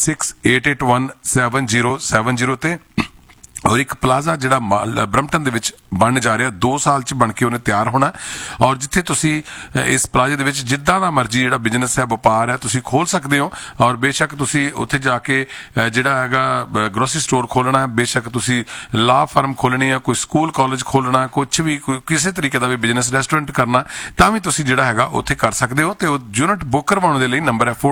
4168817070 ਤੇ। ਔਰ ਇੱਕ ਪਲਾਜ਼ਾ ਜਿਹੜਾ ਬਰਮਟਨ ਦੇ ਵਿੱਚ ਬਣਨ ਜਾ ਰਿਹਾ 2 ਸਾਲ ਚ ਬਣ ਕੇ ਉਹਨੇ ਤਿਆਰ ਹੋਣਾ। ਔਰ ਜਿੱਥੇ ਤੁਸੀਂ ਇਸ ਪਲਾਜ਼ੇ ਦੇ ਵਿੱਚ ਜਿੱਦਾਂ ਦਾ ਮਰਜ਼ੀ ਜਿਹੜਾ ਬਿਜ਼ਨਸ ਹੈ, ਵਪਾਰ ਹੈ, ਤੁਸੀਂ ਖੋਲ ਸਕਦੇ ਹੋ। ਔਰ ਬੇਸ਼ੱਕ ਤੁਸੀਂ ਉੱਥੇ ਜਾ ਕੇ ਜਿਹੜਾ ਹੈਗਾ ਗਰੋਸਰੀ ਸਟੋਰ ਖੋਲਣਾ, ਬੇਸ਼ੱਕ ਤੁਸੀਂ ਲਾ ਫਰਮ ਖੋਲਣੀ ਆ, ਕੋਈ ਸਕੂਲ ਕਾਲਜ ਖੋਲਣਾ, ਕੁਛ ਵੀ ਕਿਸੇ ਤਰੀਕੇ ਦਾ ਵੀ ਬਿਜ਼ਨਸ ਰੈਸਟੋਰੈਂਟ ਕਰਨਾ ਤਾਂ ਵੀ ਤੁਸੀਂ ਜਿਹੜਾ ਹੈਗਾ ਉੱਥੇ ਕਰ ਸਕਦੇ ਹੋ। ਤੇ ਉਹ ਯੂਨਿਟ ਬੁੱਕ ਕਰਵਾਉਣ ਦੇ ਲਈ ਨੰਬਰ ਹੈ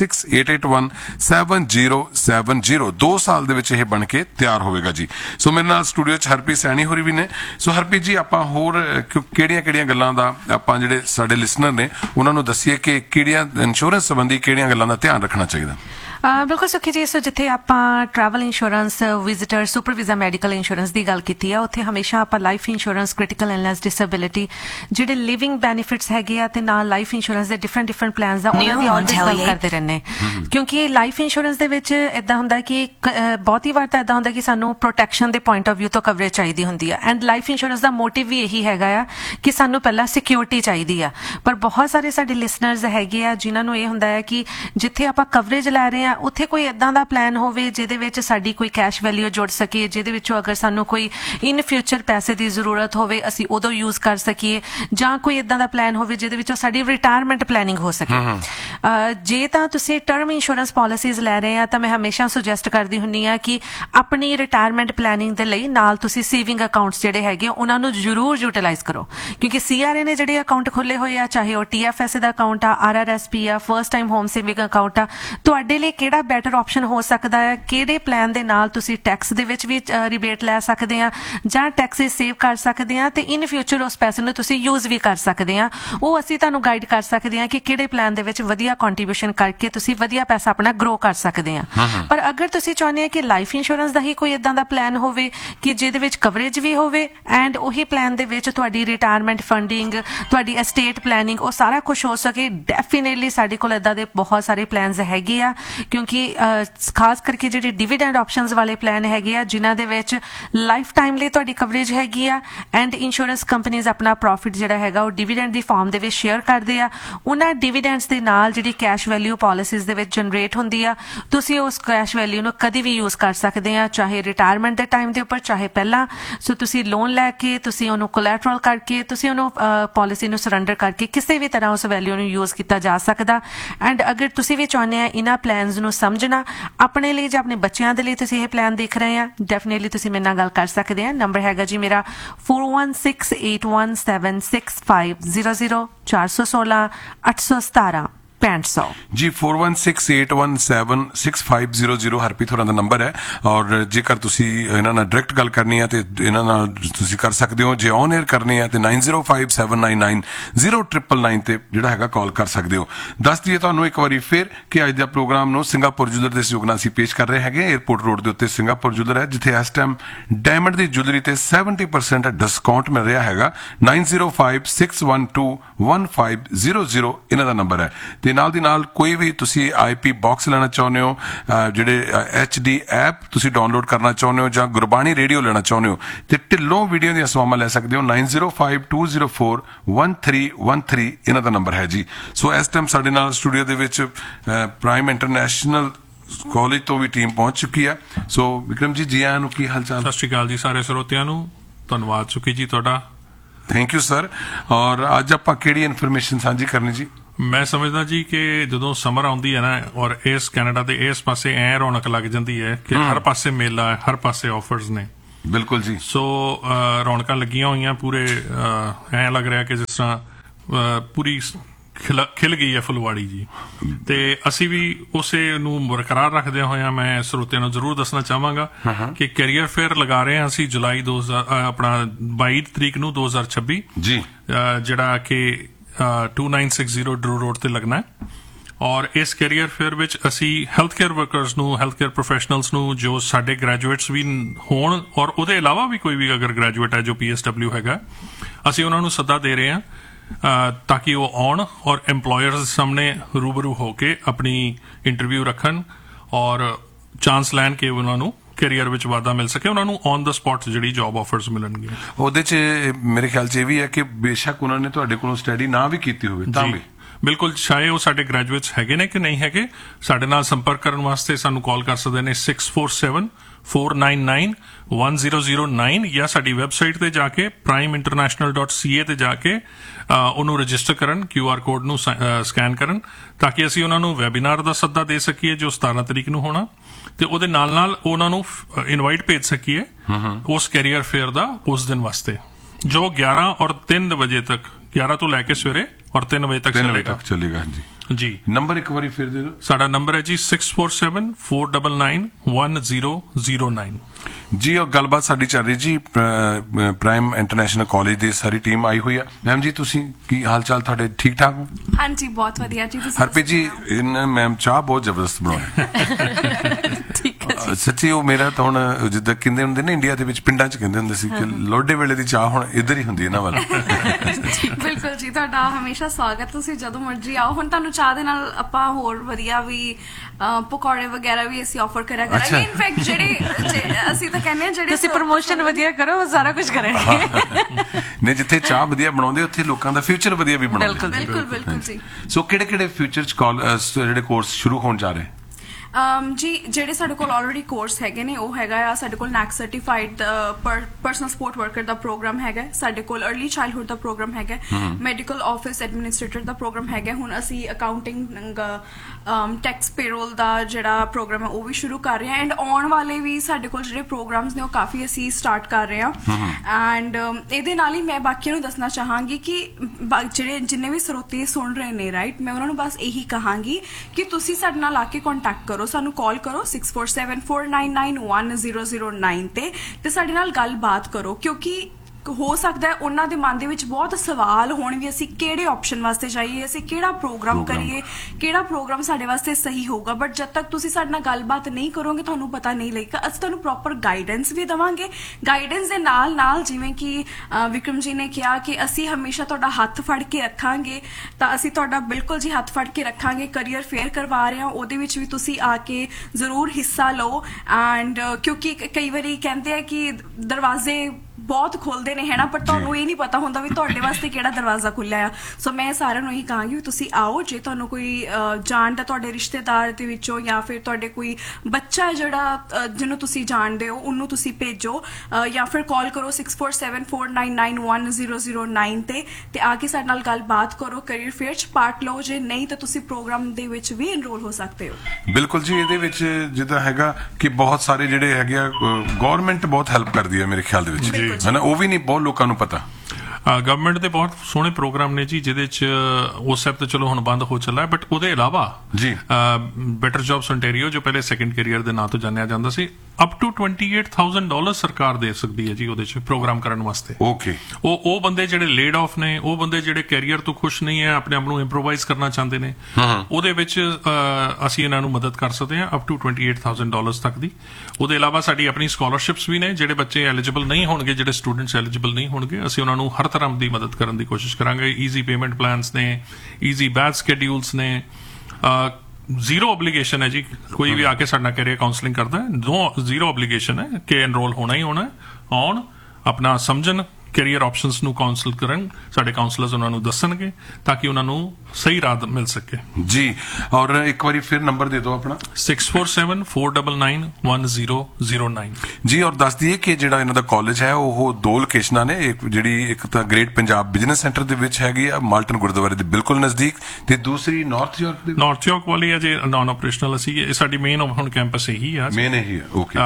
4168817070। 2 ਸਾਲ ਦੇ ਵਿੱਚ ਇਹ ਬਣ ਕੇ ਤਿਆਰ ਹੋਵੇਗਾ ਜੀ। ਸੋ ਮੇਰੇ ਨਾਲ ਸਟੂਡੀਓ 'ਚ ਹਰਪ੍ਰੀਤ ਸੈਣੀ ਹੋਰੀ ਵੀ ਨੇ। ਸੋ ਹਰਪ੍ਰੀਤ ਜੀ ਆਪਾਂ ਹੋਰ ਕਿਹੜੀਆਂ ਗੱਲਾਂ ਦਾ ਆਪਾਂ ਜਿਹੜੇ ਸਾਡੇ ਲਿਸਨਰ ਨੇ ਉਹਨਾਂ ਨੂੰ ਦੱਸੀਏ ਕਿ ਕਿਹੜੀਆਂ ਇੰਸ਼ੋਰੈਂਸ ਸੰਬੰਧੀ ਕਿਹੜੀਆਂ ਗੱਲਾਂ ਦਾ ਧਿਆਨ ਰੱਖਣਾ ਚਾਹੀਦਾ? ਬਿਲਕੁਲ ਸੁਖੀ ਜੀ। ਸੋ ਜਿੱਥੇ ਆਪਾਂ travel insurance, visitor, super visa, medical insurance ਦੀ ਗੱਲ ਕੀਤੀ ਆ, ਉੱਥੇ ਹਮੇਸ਼ਾ ਆਪਾਂ life insurance, critical illness, disability, ਜਿਹੜੇ ਲਿਵਿੰਗ ਬੈਨੀਫਿਟਸ ਹੈਗੇ ਆ ਤੇ ਨਾਲ ਲਾਈਫ ਇੰਸ਼ੋਰੈਂਸ ਦੇ ਡਿਫਰੈਂਟ ਪਲਾਨਸ ਆ ਉਹਨਾਂ ਦੀ ਆਲਵੇਜ਼ ਗੱਲ ਕਰਦੇ ਰਹਿੰਦੇ। ਕਿਉਂਕਿ ਲਾਈਫ ਇੰਸ਼ੋਰੈਂਸ ਦੇ ਵਿੱਚ ਇਦਾਂ ਹੁੰਦਾ ਕਿ ਬਹੁਤੀ ਵਾਰ ਤਾਂ ਇਦਾਂ ਹੁੰਦਾ ਕਿ ਸਾਨੂੰ ਪ੍ਰੋਟੈਕਸ਼ਨ ਦੇ ਪੁਆਇੰਟ ਆਫ ਵਿਊ ਤੋਂ ਕਵਰੇਜ ਚਾਹੀਦੀ ਹੁੰਦੀ ਆ। And life insurance the motive ਵੀ ਇਹੀ ਹੈਗਾ ਆ ਕਿ ਸਾਨੂੰ ਪਹਿਲਾਂ ਸਿਕਿਉਰਿਟੀ ਚਾਹੀਦੀ ਆ। ਪਰ ਬਹੁਤ ਸਾਰੇ ਸਾਡੇ ਲਿਸਨਰਸ ਹੈਗੇ ਆ ਜਿਨ੍ਹਾਂ ਨੂੰ ਇਹ ਹੁੰਦਾ ਹੈ ਕਿ ਜਿੱਥੇ ਆਪਾਂ ਕਵਰੇਜ ਲੈ ਰਹੇ ਆ ਉੱਥੇ ਕੋਈ ਏਦਾਂ ਦਾ ਪਲਾਨ ਹੋਵੇ ਜਿਹਦੇ ਵਿੱਚ ਸਾਡੀ ਕੋਈ ਕੈਸ਼ ਵੈਲਿਊ ਜੁੜ ਸਕੇ, ਜਿਹਦੇ ਵਿੱਚੋਂ ਅਗਰ ਸਾਨੂੰ ਕੋਈ ਇਨ ਫਿਊਚਰ ਪੈਸੇ ਦੀ ਜ਼ਰੂਰਤ ਹੋਵੇ ਅਸੀਂ ਉਦੋਂ ਯੂਜ਼ ਕਰ ਸਕੀਏ, ਜਾਂ ਕੋਈ ਏਦਾਂ ਦਾ ਪਲਾਨ ਹੋਵੇ ਜਿਹਦੇ ਵਿੱਚੋਂ ਸਾਡੀ ਰਿਟਾਇਰਮੈਂਟ ਪਲੈਨਿੰਗ ਹੋ ਸਕੇ। ਜੇ ਤਾਂ ਤੁਸੀਂ ਟਰਮ ਇੰਸ਼ੋਰੈਂਸ ਪਾਲਿਸੀਜ਼ ਲੈ ਰਹੇ ਆ ਤਾਂ ਮੈਂ ਹਮੇਸ਼ਾ ਸੁਜੈਸਟ ਕਰਦੀ ਹੁੰਦੀ ਆ ਕਿ ਆਪਣੀ ਰਿਟਾਇਰਮੈਂਟ ਪਲੈਨਿੰਗ ਦੇ ਲਈ ਨਾਲ ਤੁਸੀਂ ਸੇਵਿੰਗ ਅਕਾਊਂਟਸ ਜਿਹੜੇ ਹੈਗੇ ਉਹਨਾਂ ਨੂੰ ਜ਼ਰੂਰ ਯੂਟਿਲਾਈਜ਼ ਕਰੋ। ਕਿਉਂਕਿ CRA ਨੇ ਜਿਹੜੇ ਅਕਾਊਂਟ ਖੋਲੇ ਹੋਏ ਆ, ਚਾਹੇ ਉਹ TFSA ਦਾ ਅਕਾਊਂਟ ਆ, RRSP ਆ, first time home saving account ਆ, ਤੁਹਾਡੇ ਲਈ ਕਿਹੜਾ ਬੈਟਰ ਆਪਸ਼ਨ ਹੋ ਸਕਦਾ ਹੈ, ਕਿਹੜੇ ਪਲਾਨ ਦੇ ਨਾਲ ਤੁਸੀਂ ਟੈਕਸ ਦੇ ਵਿੱਚ ਵੀ ਰਿਬੇਟ ਲੈ ਸਕਦੇ ਆ ਜਾਂ ਟੈਕਸਿਸ ਸੇਵ ਕਰ ਸਕਦੇ ਆ ਤੇ ਇਨ ਫਿਊਚਰ ਉਸ ਪੈਸੇ ਨੂੰ ਤੁਸੀਂ ਯੂਜ਼ ਵੀ ਕਰ ਸਕਦੇ ਆ, ਉਹ ਅਸੀਂ ਤੁਹਾਨੂੰ ਗਾਈਡ ਕਰ ਸਕਦੇ ਆ ਕਿ ਕਿਹੜੇ ਪਲਾਨ ਦੇ ਵਿੱਚ ਵਧੀਆ ਕੰਟਰੀਬਿਊਸ਼ਨ ਕਰਕੇ ਤੁਸੀਂ ਵਧੀਆ ਪੈਸਾ ਆਪਣਾ ਗਰੋ ਕਰ ਸਕਦੇ ਆ। ਪਰ ਅਗਰ ਤੁਸੀਂ ਚਾਹੁੰਦੇ ਆ ਕਿ ਲਾਈਫ ਇੰਸ਼ੋਰੈਂਸ ਦਾ ਹੀ ਕੋਈ ਇਦਾਂ ਦਾ ਪਲਾਨ ਹੋਵੇ ਕਿ ਜਿਹਦੇ ਵਿੱਚ ਕਵਰੇਜ ਵੀ ਹੋਵੇ ਐਂਡ ਉਹੀ ਪਲਾਨ ਦੇ ਵਿੱਚ ਤੁਹਾਡੀ ਰਿਟਾਇਰਮੈਂਟ ਫੰਡਿੰਗ, ਤੁਹਾਡੀ ਐਸਟੇਟ ਪਲੈਨਿੰਗ, ਉਹ ਸਾਰਾ ਕੁਝ ਹੋ ਸਕੇ, ਡੈਫੀਨੇਟਲੀ ਸਾਡੇ ਕੋਲ ਇਦਾਂ ਦੇ ਬਹੁਤ ਸਾਰੇ ਪਲਾਨਸ ਹੈਗੇ ਆ। ਕਿਉਂਕਿ ਖਾਸ ਕਰਕੇ ਜਿਹੜੇ ਡਿਵੀਡੈਂਡ ਆਪਸ਼ਨਸ ਵਾਲੇ ਪਲਾਨ ਹੈਗੇ ਆ ਜਿਨ੍ਹਾਂ ਦੇ ਵਿੱਚ ਲਾਈਫ ਟਾਈਮ ਲਈ ਤੁਹਾਡੀ ਕਵਰੇਜ ਹੈਗੀ ਆ ਐਂਡ ਇੰਸ਼ੋਰੈਂਸ ਕੰਪਨੀਜ਼ ਆਪਣਾ ਪ੍ਰੋਫਿਟ ਜਿਹੜਾ ਹੈਗਾ ਉਹ ਡਿਵੀਡੈਂਡ ਦੀ ਫਾਰਮ ਦੇ ਵਿੱਚ ਸ਼ੇਅਰ ਕਰਦੇ ਆ। ਉਹਨਾਂ ਡਿਵੀਡੈਂਡਸ ਦੇ ਨਾਲ ਜਿਹੜੀ ਕੈਸ਼ ਵੈਲਿਊ ਪਾਲਿਸੀਜ਼ ਦੇ ਵਿੱਚ ਜਨਰੇਟ ਹੁੰਦੀ ਆ, ਤੁਸੀਂ ਉਸ ਕੈਸ਼ ਵੈਲਿਊ ਨੂੰ ਕਦੀ ਵੀ ਯੂਜ਼ ਕਰ ਸਕਦੇ ਆ, ਚਾਹੇ ਰਿਟਾਇਰਮੈਂਟ ਦੇ ਟਾਈਮ ਦੇ ਉੱਪਰ ਚਾਹੇ ਪਹਿਲਾਂ। ਸੋ ਤੁਸੀਂ ਲੋਨ ਲੈ ਕੇ ਤੁਸੀਂ ਉਹਨੂੰ ਕੋਲੈਟਰਲ ਕਰਕੇ ਤੁਸੀਂ ਉਹਨੂੰ ਪਾਲਿਸੀ ਨੂੰ ਸਰੈਂਡਰ ਕਰਕੇ ਕਿਸੇ ਵੀ ਤਰ੍ਹਾਂ ਉਸ ਵੈਲਿਊ ਨੂੰ ਯੂਜ਼ ਕੀਤਾ ਜਾ ਸਕਦਾ। ਐਂਡ ਅਗਰ ਤੁਸੀਂ ਵੀ ਚਾਹੁੰਦੇ ਆ ਇਹਨਾਂ ਪਲਾਨਸ ਨੂੰ ਸਮਝਣਾ ਆਪਣੇ ਲਈ ਜਾਂ ਆਪਣੇ ਬੱਚਿਆਂ ਦੇ ਲਈ ਤੁਸੀਂ ਇਹ ਪਲਾਨ ਦੇਖ ਰਹੇ ਆ, ਡੈਫੀਨੇਟਲੀ ਤੁਸੀਂ ਮੇਰੇ ਨਾਲ ਗੱਲ ਕਰ ਸਕਦੇ ਆ। ਨੰਬਰ ਹੈਗਾ ਜੀ ਮੇਰਾ 4168176500 416 817 6500 ਜੀ 4168176500 ਹਰਪ੍ਰੀਤ ਹੋਰਾਂ ਦਾ ਨੰਬਰ ਹੈ। ਔਰ ਜੇਕਰ ਤੁਸੀਂ ਇਹਨਾਂ ਨਾਲ ਡਾਇਰੈਕਟ ਗੱਲ ਕਰਨੀ ਹੈ ਤੇ ਇਹਨਾਂ ਨਾਲ ਤੁਸੀਂ ਕਰ ਸਕਦੇ ਹੋ। ਜੇ ਔਨ 에ਅਰ ਕਰਨੀ ਹੈ ਤੇ 9057990999 ਤੇ ਜਿਹੜਾ ਹੈਗਾ ਕਾਲ ਕਰ ਸਕਦੇ ਹੋ। ਦੱਸ ਦਈਏ ਤੁਹਾਨੂੰ ਇੱਕ ਵਾਰੀ ਫਿਰ ਕਿ ਅੱਜ ਦਾ ਪ੍ਰੋਗਰਾਮ ਨੂੰ ਸਿੰਗਾਪੁਰ ਜੁਲਰ ਦੇ ਸਹਿਯੋਗ ਨਾਲ ਅਸੀਂ ਪੇਸ਼ ਕਰ ਰਹੇ ਹੈਗੇ। 에ਅਰਪੋਰਟ ਰੋਡ ਦੇ ਉੱਤੇ ਸਿੰਗਾਪੁਰ ਜੁਲਰ ਹੈ ਜਿੱਥੇ ਇਸ ਟਾਈਮ ਡਾਇਮੰਡ ਦੀ ਜੁਲਰੀ ਤੇ 70% ਡਿਸਕਾਊਂਟ ਮਿਲ ਰਿਹਾ ਹੈਗਾ। 9056121500 ਇਹਨਾਂ ਦਾ ਨੰਬਰ ਹੈ। ਤੇ ਨਾਲ ਦੀ ਨਾਲ ਕੋਈ ਵੀ ਤੁਸੀਂ IP ਬਾਕਸ ਲੈਣਾ ਚਾਹੁੰਦੇ ਹੋ, ਜਿਹੜੇ HD ਐਪ ਤੁਸੀਂ ਡਾਊਨਲੋਡ ਕਰਨਾ ਚਾਹੁੰਦੇ ਹੋ ਜਾਂ ਗੁਰਬਾਣੀ ਰੇਡੀਓ ਲੈਣਾ ਚਾਹੁੰਦੇ ਹੋ ਤੇ ਢਿੱਲੋਂ ਵੀਡੀਓ ਦੀਆਂ ਸੇਵਾਵਾਂ ਲੈ ਸਕਦੇ ਹੋ। 9052041313 ਇਹਨਾਂ ਦਾ ਨੰਬਰ ਹੈ ਜੀ। ਸੋ ਇਸ ਟਾਈਮ ਸਾਡੇ ਨਾਲ ਸਟੂਡੀਓ ਦੇ ਵਿੱਚ ਪ੍ਰਾਈਮ ਇੰਟਰਨੈਸ਼ਨਲ ਕਾਲਜ ਤੋਂ ਵੀ ਟੀਮ ਪਹੁੰਚ ਚੁੱਕੀ ਆ। ਸੋ ਵਿਕਰਮ ਜੀ ਆਇਆਂ ਨੂੰ, ਕੀ ਹਾਲ ਚਾਲ? ਸਤਿ ਸ਼੍ਰੀ ਅਕਾਲ ਜੀ ਸਾਰੇ ਸਰੋਤਿਆਂ ਨੂੰ, ਧੰਨਵਾਦ ਸੁਖੀ ਜੀ ਤੁਹਾਡਾ। Thank you sir. ਔਰ ਅੱਜ ਆਪਾਂ ਕਿਹੜੀ ਇਨਫੋਰਮੇਸ਼ਨ ਸਾਂਝੀ ਕਰਨੀ ਜੀ? ਮੈਂ ਸਮਝਦਾ ਜੀ ਕਿ ਜਦੋਂ ਸਮਰ ਆਉਂਦੀ ਹੈ ਨਾ, ਔਰ ਇਸ ਕੈਨੇਡਾ ਦੇ ਇਸ ਪਾਸੇ ਐ ਰੌਣਕ ਲੱਗ ਜਾਂਦੀ ਹੈ ਕਿ ਹਰ ਪਾਸੇ ਮੇਲਾ ਹੈ, ਹਰ ਪਾਸੇ ਆਫਰਸ ਨੇ। ਬਿਲਕੁਲ ਜੀ। ਸੋ ਰੌਣਕਾਂ ਲੱਗੀਆਂ ਹੋਈਆਂ ਪੂਰੇ, ਐ ਲੱਗ ਰਿਹਾ ਕਿ ਜਿਸ ਤਰ੍ਹਾਂ ਪੂਰੀ ਖਿਲ ਗਈ ਹੈ ਫੁਲਵਾੜੀ ਜੀ। ਤੇ ਅਸੀਂ ਵੀ ਉਸੇ ਨੂੰ ਬਰਕਰਾਰ ਰੱਖਦਿਆਂ ਹੋਇਆਂ ਮੈਂ ਸਰੋਤਿਆਂ ਨੂੰ ਜ਼ਰੂਰ ਦੱਸਣਾ ਚਾਹਾਂਗਾ ਕਿ ਕੈਰੀਅਰ ਫੇਅਰ ਲਗਾ ਰਹੇ ਹਾਂ ਅਸੀਂ ਜੁਲਾਈ 22 ਤਰੀਕ ਨੂੰ 2026 ਜੀ, ਜਿਹੜਾ ਕਿ 2960 ਡਰੂ ਰੋਡ ਤੇ ਲੱਗਣਾ ਹੈ। ਔਰ ਇਸ ਕੈਰੀਅਰ ਫੇਅਰ ਵਿੱਚ ਅਸੀਂ ਹੈਲਥ ਕੇਅਰ ਵਰਕਰਸ ਨੂੰ, ਹੈਲਥ ਕੇਅਰ ਪ੍ਰੋਫੈਸ਼ਨਲਸ ਨੂੰ, ਜੋ ਸਾਡੇ ਗ੍ਰੈਜੂਏਟਸ ਵੀ ਹੋਣ ਔਰ ਉਹਦੇ ਇਲਾਵਾ ਵੀ ਕੋਈ ਵੀ ਅਗਰ ਗ੍ਰੈਜੂਏਟ ਹੈ ਜੋ PSW ਹੈਗਾ, ਅਸੀਂ ਉਹਨਾਂ ਨੂੰ ਸੱਦਾ ਦੇ ਰਹੇ ਹਾਂ ਤਾਂ ਕਿ ਉਹ ਆਉਣ ਔਰ EMPLOYERS ਦੇ ਸਾਹਮਣੇ ਰੂਬਰੂ ਹੋ ਕੇ ਆਪਣੀ ਇੰਟਰਵਿਊ ਰੱਖਣ ਔਰ ਚਾਂਸ ਲੈਣ ਕਿ ਉਹਨਾਂ ਨੂੰ ਕੈਰੀਅਰ ਵਿੱਚ ਵਾਧਾ ਮਿਲ ਸਕੇ, ਉਹਨਾਂ ਨੂੰ ਔਨ ਦਾ ਸਪੌਟ ਜਿਹੜੀ ਜੌਬ ਆਫਰਸ ਮਿਲਣਗੇ। ਉਹਦੇ 'ਚ ਮੇਰੇ ਖਿਆਲ 'ਚ ਇਹ ਵੀ ਹੈ ਕਿ ਬੇਸ਼ੱਕ ਉਹਨਾਂ ਨੇ ਤੁਹਾਡੇ ਕੋਲੋਂ ਸਟੱਡੀ ਨਾ ਵੀ ਕੀਤੀ ਹੋਵੇ ਤਾਂ ਵੀ ਬਿਲਕੁਲ, ਚਾਹੇ ਉਹ ਸਾਡੇ ਗ੍ਰੈਜੂਏਟਸ ਹੈਗੇ ਨੇ ਕਿ ਨਹੀਂ ਹੈਗੇ, ਸਾਡੇ ਨਾਲ ਸੰਪਰਕ ਕਰਨ ਵਾਸਤੇ ਸਾਨੂੰ ਕਾਲ ਕਰ ਸਕਦੇ ਨੇ 647-499-1009 ਜਾਂ ਸਾਡੀ ਵੈਬਸਾਈਟ ਤੇ ਜਾ ਕੇ primeinternational.ca ਤੇ ਜਾ ਕੇ ਉਹਨੂੰ ਰਜਿਸਟਰ ਕਰਨ, QR ਕੋਡ ਨੂੰ ਸਕੈਨ ਕਰਨ, ਤਾਂ ਕਿ ਅਸੀਂ ਉਹਨਾਂ ਨੂੰ ਵੈਬੀਨਾਰ ਦਾ ਸੱਦਾ ਦੇ ਸਕੀਏ ਜੋ 17 ਤਰੀਕ ਨੂੰ ਹੋਣਾ, ਤੇ ਉਹਦੇ ਨਾਲ ਉਹਨਾਂ ਨੂੰ ਇਨਵਾਈਟ ਭੇਜ ਸਕੀਏ ਉਸ ਕੈਰੀਅਰ ਫੇਅਰ ਦਾ ਉਸ ਦਿਨ ਵਾਸਤੇ, ਜੋ 11 ਔਰ 3 ਵਜੇ ਤੱਕ, 11 ਤੋਂ ਲੈ ਕੇ ਸਵੇਰੇ ਔਰ 3 ਵਜੇ ਤੱਕ ਚੱਲੇਗਾ ਜੀ। ਨੰਬਰ ਇੱਕ ਵਾਰੀ ਫਿਰ ਦੇ ਦਿਓ। ਸਾਡਾ ਨੰਬਰ ਹੈ ਜੀ 647-499-1009 ਜੀ। ਉਹ ਗੱਲਬਾਤ ਸਾਡੀ ਚੱਲ ਰਹੀ ਜੀ, ਪ੍ਰਾਈਮ ਇੰਟਰਨੈਸ਼ਨਲ ਕਾਲਜ ਦੀ ਸਾਰੀ ਟੀਮ ਆਈ ਹੋਈ ਆ। ਮੈਮ ਜੀ ਤੁਸੀਂ ਕੀ ਹਾਲ ਚਾਲ ਤੁਹਾਡੇ? ਠੀਕ ਠਾਕ ਹੋ? ਹਾਂਜੀ, ਬਹੁਤ ਵਧੀਆ ਜੀ। ਹਰਪ੍ਰੀਤ ਜੀ, ਇਹਨਾਂ ਮੈਮ ਚਾਹ ਬਹੁਤ ਜ਼ਬਰਦਸਤ ਬਣਾਉਂਦੇ। ਸੱਚੀ ਉਹ ਮੇਰਾ ਤਾਂ ਹੁਣ ਜਿੱਦਾਂ ਕਹਿੰਦੇ ਹੁੰਦੇ ਨੇ ਇੰਡੀਆ ਦੇ ਵਿੱਚ, ਪਿੰਡਾਂ 'ਚ ਕਹਿੰਦੇ ਹੁੰਦੇ ਸੀ ਕਿ ਲੋਡੇ ਵੇਲੇ ਦੀ ਚਾਹ ਹੁਣ ਇੱਧਰ ਹੀ ਹੁੰਦੀ ਹੈ ਨਾ ਵਾਲਾ। ਬਿਲਕੁਲ ਜੀ, ਤੁਹਾਡਾ ਹਮੇਸ਼ਾ ਸਵਾਗਤ, ਤੁਸੀਂ ਜਦੋਂ ਮਰਜ਼ੀ ਆਓ। ਹੁਣ ਤੁਹਾਨੂੰ ਚਾਹ ਦੇ ਨਾਲ ਆਪਾਂ ਹੋਰ ਵਧੀਆ ਵੀ ਪਕੌੜੇ ਵਗੈਰਾ ਵੀ ਅਸੀਂ ਆਫਰ ਕਰਿਆ ਕਰਾਂਗੇ। ਇਨਫੈਕਟ ਜਿਹੜੇ ਅਸੀਂ ਤਾਂ ਕਹਿੰਦੇ ਹਾਂ ਜਿਹੜੇ ਤੁਸੀਂ ਪ੍ਰਮੋਸ਼ਨ ਵਧੀਆ ਕਰੋ, ਉਹ ਸਾਰਾ ਕੁਝ ਕਰਾਂਗੇ। ਨਹੀਂ, ਜਿੱਥੇ ਚਾਹ ਵਧੀਆ ਬਣਾਉਂਦੇ ਉੱਥੇ ਲੋਕਾਂ ਦਾ ਫਿਊਚਰ ਵਧੀਆ ਵੀ ਬਣਾਉਂਦੇ। ਬਿਲਕੁਲ ਜੀ। ਸੋ ਕਿਹੜੇ ਫਿਊਚਰ 'ਚ ਜਿਹੜੇ ਕੋਰਸ ਸ਼ੁਰੂ ਹੋਣ ਜਾ ਰਹੇ? ਜੀ ਜਿਹੜੇ ਸਾਡੇ ਕੋਲ ਆਲਰੇਡੀ ਕੋਰਸ ਹੈਗੇ ਨੇ ਉਹ ਹੈਗਾ ਆ ਸਾਡੇ ਕੋਲ NAC certified personal support worker ਦਾ ਪ੍ਰੋਗਰਾਮ ਹੈਗਾ, ਸਾਡੇ ਕੋਲ अर्ਲੀ ਚਾਈਲਡਹੁੱਡ ਦਾ ਪ੍ਰੋਗਰਾਮ ਹੈਗਾ, ਮੈਡੀਕਲ ਆਫਿਸ ਐਡਮਿਨਿਸਟ੍ਰੇਟਰ ਦਾ ਪ੍ਰੋਗਰਾਮ ਹੈਗਾ। ਹੁਣ ਅਸੀਂ ਅਕਾਊਂਟਿੰਗ, ਟੈਕਸ, ਪੇਰੋਲ ਦਾ ਜਿਹੜਾ ਪ੍ਰੋਗਰਾਮ ਹੈ ਉਹ ਵੀ ਸ਼ੁਰੂ ਕਰ ਰਹੇ ਹਾਂ। ਐਂਡ ਆਉਣ ਵਾਲੇ ਵੀ ਸਾਡੇ ਕੋਲ ਜਿਹੜੇ ਪ੍ਰੋਗਰਾਮਸ ਨੇ ਉਹ ਕਾਫੀ ਅਸੀਂ ਸਟਾਰਟ ਕਰ ਰਹੇ ਹਾਂ। ਐਂਡ ਇਹਦੇ ਨਾਲ ਹੀ ਮੈਂ ਬਾਕੀਆਂ ਨੂੰ ਦੱਸਣਾ ਚਾਹਾਂਗੀ ਕਿ ਜਿਹੜੇ ਜਿੰਨੇ ਵੀ ਸਰੋਤੇ ਸੁਣ ਰਹੇ ਨੇ, ਰਾਈਟ, ਮੈਂ ਉਹਨਾਂ ਨੂੰ ਬਸ ਇਹੀ ਕਹਾਂਗੀ ਕਿ ਤੁਸੀਂ ਸਾਡੇ ਨਾਲ ਆ ਕੇ ਕੰਟੈਕਟ ਕਰੋ, ਸਾਨੂੰ ਕਾਲ ਕਰੋ 647-499-1009 ਤੇ ਸਾਡੇ ਨਾਲ ਗੱਲਬਾਤ ਕਰੋ, ਕਿਉਂਕਿ ਹੋ ਸਕਦਾ ਹੈ ਉਹਨਾਂ ਦੇ ਮਨ ਦੇ ਵਿੱਚ ਬਹੁਤ ਸਵਾਲ ਹੋਣ ਵੀ ਅਸੀਂ ਕਿਹੜੇ ਆਪਸ਼ਨ ਵਾਸਤੇ ਜਾਈਏ, ਅਸੀਂ ਕਿਹੜਾ ਪ੍ਰੋਗਰਾਮ ਕਰੀਏ, ਕਿਹੜਾ ਪ੍ਰੋਗਰਾਮ ਸਾਡੇ ਵਾਸਤੇ ਸਹੀ ਹੋਊਗਾ। ਬਟ ਜਦ ਤੱਕ ਤੁਸੀਂ ਸਾਡੇ ਨਾਲ ਗੱਲਬਾਤ ਨਹੀਂ ਕਰੋਗੇ ਤੁਹਾਨੂੰ ਪਤਾ ਨਹੀਂ ਲੱਗੇਗਾ। ਅਸੀਂ ਤੁਹਾਨੂੰ ਪ੍ਰੋਪਰ ਗਾਈਡੈਂਸ ਵੀ ਦੇਵਾਂਗੇ। ਗਾਈਡੈਂਸ ਦੇ ਨਾਲ ਜਿਵੇਂ ਕਿ ਵਿਕਰਮ ਜੀ ਨੇ ਕਿਹਾ ਕਿ ਅਸੀਂ ਹਮੇਸ਼ਾ ਤੁਹਾਡਾ ਹੱਥ ਫੜ ਕੇ ਰੱਖਾਂਗੇ, ਤਾਂ ਅਸੀਂ ਤੁਹਾਡਾ ਬਿਲਕੁਲ ਜੀ ਹੱਥ ਫੜ ਕੇ ਰੱਖਾਂਗੇ। ਕਰੀਅਰ ਫੇਅਰ ਕਰਵਾ ਰਹੇ ਹਾਂ, ਉਹਦੇ ਵਿੱਚ ਵੀ ਤੁਸੀਂ ਆ ਕੇ ਜ਼ਰੂਰ ਹਿੱਸਾ ਲਓ। ਐਂਡ ਕਿਉਂਕਿ ਕਈ ਵਾਰੀ ਕਹਿੰਦੇ ਆ ਕਿ ਦਰਵਾਜ਼ੇ ਬਹੁਤ ਖੁੱਲਦੇ ਨੇ ਹੈ ਨਾ, ਪਰ ਤੁਹਾਨੂੰ ਇਹ ਨਹੀਂ ਪਤਾ ਹੁੰਦਾ ਵੀ ਤੁਹਾਡੇ ਵਾਸਤੇ ਕਿਹੜਾ ਦਰਵਾਜ਼ਾ ਖੁੱਲਿਆ ਆ। ਸੋ ਮੈਂ ਸਾਰਿਆਂ ਨੂੰ ਇਹੀ ਕਹਾਂਗੀ ਵੀ ਤੁਸੀਂ ਆਓ। ਜੇ ਤੁਹਾਨੂੰ ਕੋਈ ਜਾਣਦਾ ਤੁਹਾਡੇ ਰਿਸ਼ਤੇਦਾਰ ਦੇ ਵਿੱਚੋਂ ਜਾਂ ਫਿਰ ਤੁਹਾਡੇ ਕੋਈ ਬੱਚਾ ਜਿਹੜਾ ਜਿਹਨੂੰ ਤੁਸੀਂ ਜਾਣਦੇ ਹੋ ਉਹਨੂੰ ਤੁਸੀਂ ਭੇਜੋ, ਜਾਂ ਫਿਰ ਕਾਲ ਕਰੋ 647-499-1009 ਤੇ ਆ ਕੇ ਸਾਡੇ ਨਾਲ ਗੱਲਬਾਤ ਕਰੋ, ਕਰੀਅਰ ਫੇਅਰ 'ਚ ਪਾਰਟ ਲਓ। ਜੇ ਨਹੀਂ ਤਾਂ ਤੁਸੀਂ ਪ੍ਰੋਗਰਾਮ ਦੇ ਵਿੱਚ ਵੀ ਇਨਰੋਲ ਹੋ ਸਕਦੇ ਹੋ। ਬਿਲਕੁਲ ਜੀ, ਇਹਦੇ ਵਿੱਚ ਜਿੱਦਾਂ ਹੈਗਾ ਕਿ ਬਹੁਤ ਸਾਰੇ ਜਿਹੜੇ ਹੈਗੇ ਆ, ਗਵਰਨਮੈਂਟ ਬਹੁਤ ਹੈਲਪ ਕਰਦੀ ਹੈ ਮੇਰੇ ਖਿਆਲ ਦੇ ਵਿੱਚ, ਹੈ ਨਾ, ਉਹ ਵੀ ਨਹੀਂ ਬਹੁਤ ਲੋਕਾਂ ਨੂੰ ਪਤਾ। ਗਵਰਨਮੈਂਟ ਦੇ ਬਹੁਤ ਸੋਹਣੇ ਪ੍ਰੋਗਰਾਮ ਨੇ ਜੀ, ਜਿਹਦੇ ਚ ਉਹ ਸਭ ਤਾਂ ਚਲੋ ਹੁਣ ਬੰਦ ਹੋ ਚੱਲਾ, ਬਟ ਉਹਦੇ ਇਲਾਵਾ ਜੀ ਬੈਟਰ ਜੌਬਸ ontario ਜੋ ਪਹਿਲੇ ਸੈਕੰਡ ਕੈਰੀਅਰ ਦੇ ਨਾਂ ਤੋਂ ਜਾਣਿਆ ਜਾਂਦਾ ਸੀ, ਅਪ ਟੂ $28,000 ਸਰਕਾਰ ਦੇ ਸਕਦੀ ਹੈ ਜੀ ਉਹਦੇ ਚ ਪ੍ਰੋਗਰਾਮ ਕਰਨ ਵਾਸਤੇ। ਓਕੇ, ਉਹ ਬੰਦੇ ਜਿਹੜੇ ਲੇਡ ਆਫ ਨੇ, ਉਹ ਬੰਦੇ ਜਿਹੜੇ ਕੈਰੀਅਰ ਤੋਂ ਖੁਸ਼ ਨਹੀਂ ਹੈ, ਆਪਣੇ ਆਪ ਨੂੰ ਇੰਪਰੋਵਾਈਜ਼ ਕਰਨਾ ਚਾਹੁੰਦੇ ਨੇ, ਉਹਦੇ ਵਿੱਚ ਅਸੀਂ ਇਹਨਾਂ ਨੂੰ ਮਦਦ ਕਰ ਸਕਦੇ ਹਾਂ ਅਪ ਟੂ $28,000 ਤੱਕ ਦੀ। ਉਹਦੇ ਇਲਾਵਾ ਸਾਡੀ ਆਪਣੀ ਸਕਾਲਰਸ਼ਿਪਸ ਵੀ ਨੇ। ਜਿਹੜੇ ਬੱਚੇ ਐਲੀਜੀਬਲ ਨਹੀਂ ਹੋਣਗੇ, ਜਿਹੜੇ ਸਟੂਡੈਂਟਸ ਐਲੀਜੀਬਲ ਨਹੀਂ ਹੋਣਗੇ, ਅਸੀਂ ਉਹਨਾਂ ਨੂੰ ਹਰ ਤਰ੍ਹਾਂ ਦੀ ਮਦਦ ਕਰਨ ਦੀ ਕੋਸ਼ਿਸ਼ ਕਰਾਂਗੇ। ਈਜ਼ੀ ਪੇਮੈਂਟ ਪਲਾਨਸ ਨੇ, ਈਜ਼ੀ ਬੈਚ ਸ਼ੈਡਿਊਲਸ ਨੇ, ਜ਼ੀਰੋ ਓਬਲੀਗੇਸ਼ਨ ਹੈ ਜੀ। ਕੋਈ ਵੀ ਆ ਕੇ ਸਾਡੇ ਨਾਲ ਕੈਰੀਅਰ ਕਾਉਂਸਲਿੰਗ ਕਰਦਾ ਹੈ, ਜ਼ੀਰੋ ਓਬਲੀਗੇਸ਼ਨ ਹੈ ਕਿ ਐਨਰੋਲ ਹੋਣਾ ਹੀ ਹੋਣਾ। ਆਉਣ, ਆਪਣਾ ਸਮਝਣ ਕੈਰੀਅਰ ਆਪਸ਼ਨਸ ਨੂੰ ਕਾਉਂਸਲ ਕਰਨ, ਸਾਡੇ ਕਾਉਂਸਲਰਸ ਉਹਨਾਂ ਨੂੰ ਦੱਸਣਗੇ ਤਾਂ ਕਿ ਉਹਨਾਂ ਨੂੰ ਸਹੀ ਰਾਹ ਮਿਲ ਸਕੇ ਜੀ। ਔਰ ਇੱਕ ਵਾਰੀ ਫਿਰ ਨੰਬਰ ਦੇ ਦਿਓ ਆਪਣਾ 6474991009 ਜੀ। ਔਰ ਦੱਸ ਦਈਏ ਕਿ ਜਿਹੜਾ ਇਹਨਾਂ ਦਾ ਕਾਲਜ ਹੈ ਉਹ ਦੋ ਲੋਕੇਸ਼ਨਾਂ ਨੇ, ਜਿਹੜੀ ਇੱਕ ਤਾਂ ਗ੍ਰੇਟ ਪੰਜਾਬ ਬਿਜ਼ਨਸ ਸੈਂਟਰ ਦੇ ਵਿੱਚ ਹੈਗੀ ਆ ਮਾਲਟਨ ਗੁਰਦੁਆਰੇ ਦੇ ਬਿਲਕੁਲ ਨਜ਼ਦੀਕ, ਤੇ ਦੂਸਰੀ ਨਾਰਥ ਯਾਰਕ ਵਾਲੀ ਅਜੇ ਨਾਨ ਆਪਰੇਸ਼ਨਲ ਅਸੀਂ ਸਾਡੀ ਮੇਨ ਹੁਣ ਕੈਂਪਸ ਇਹੀ ਆ, ਮੇਨ ਇਹੀ ਹੈ। Okay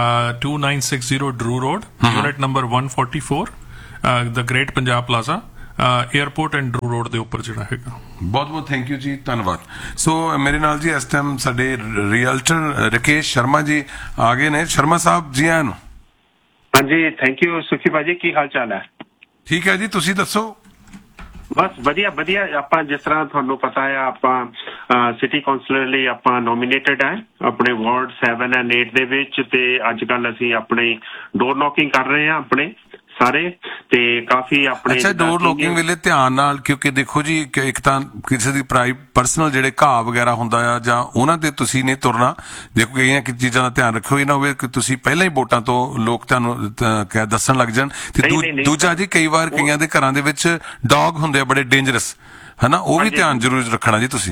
2960 ਡਰੂ road, unit number 144, the great Punjab plaza, airport and ਡਰੂ road ਦੇ ਉੱਪਰ ਜਿਹੜਾ ਹੈਗਾ। ਬਹੁਤ ਬਹੁਤ ਥੈਂਕ ਯੂ ਜੀ, ਧੰਨਵਾਦ। ਸੋ ਮੇਰੇ ਨਾਲ ਜੀ ਇਸ ਟਾਈਮ ਸਾਡੇ ਰੀਅਲਟਰ ਰਕੇਸ਼ ਸ਼ਰਮਾ ਜੀ ਆ ਗਏ ਨੇ। ਸ਼ਰਮਾ ਸਾਹਿਬ ਜੀ ਆਇਆਂ ਨੂੰ। ਹਾਂਜੀ, ਥੈਂਕ ਯੂ ਸੁਖੀ ਭਾਜੀ, ਕੀ ਹਾਲ ਚਾਲ ਹੈ? ਠੀਕ ਹੈ ਜੀ, ਤੁਸੀਂ ਦੱਸੋ। ਬਸ ਵਧੀਆ ਵਧੀਆ। ਆਪਾਂ ਜਿਸ ਤਰ੍ਹਾਂ ਤੁਹਾਨੂੰ ਪਤਾ ਹੈ ਆਪਾਂ ਸਿਟੀ ਕਾਉਂਸਲਰ ਲਈ ਆਪਾਂ ਨੋਮੀਨੇਟਡ ਹੈ ਆਪਣੇ ਵਾਰਡ 7 ਐਂਡ 8 ਦੇ ਵਿੱਚ, ਤੇ ਅੱਜ ਕੱਲ ਅਸੀਂ ਆਪਣੀ ਡੋਰ ਨੌਕਿੰਗ ਕਰ ਰਹੇ ਹਾਂ ਆਪਣੇ ਸਾਰੇ, ਤੇ ਕਾਫੀ ਆਪਣੇ ਅੱਛਾ ਡੋਰ ਨੌਕਿੰਗ ਵੇਲੇ ਧਿਆਨ ਨਾਲ, ਕਿਉਂਕਿ ਦੇਖੋ ਜੀ ਇੱਕ ਤਾਂ ਕਿਸੇ ਦੀ ਪਰਸਨਲ ਜਿਹੜੇ ਘਾਹ ਵਗੈਰਾ ਹੁੰਦਾ ਆ ਜਾਂ ਉਹਨਾਂ ਤੇ ਤੁਸੀਂ ਨਹੀਂ ਤੁਰਨਾ। ਦੇਖੋ ਕਈਆਂ ਕਿ ਚੀਜ਼ਾਂ ਦਾ ਧਿਆਨ ਰੱਖੋ, ਇਹ ਨਾ ਹੋਵੇ ਕਿ ਤੁਸੀਂ ਪਹਿਲਾਂ ਹੀ ਵੋਟਾਂ ਤੋਂ ਲੋਕ ਤੁਹਾਨੂੰ ਦੱਸਣ ਲੱਗ ਜਾਣ। ਤੇ ਦੂਜਾ ਜੀ ਕਈ ਵਾਰ ਕਈਆਂ ਦੇ ਘਰਾਂ ਦੇ ਵਿੱਚ ਡੌਗ ਹੁੰਦੇ ਆ ਬੜੇ ਡੇਂਜਰਸ, ਹਨਾ, ਉਹ ਵੀ ਧਿਆਨ ਜ਼ਰੂਰ ਰੱਖਣਾ ਜੀ ਤੁਸੀਂ।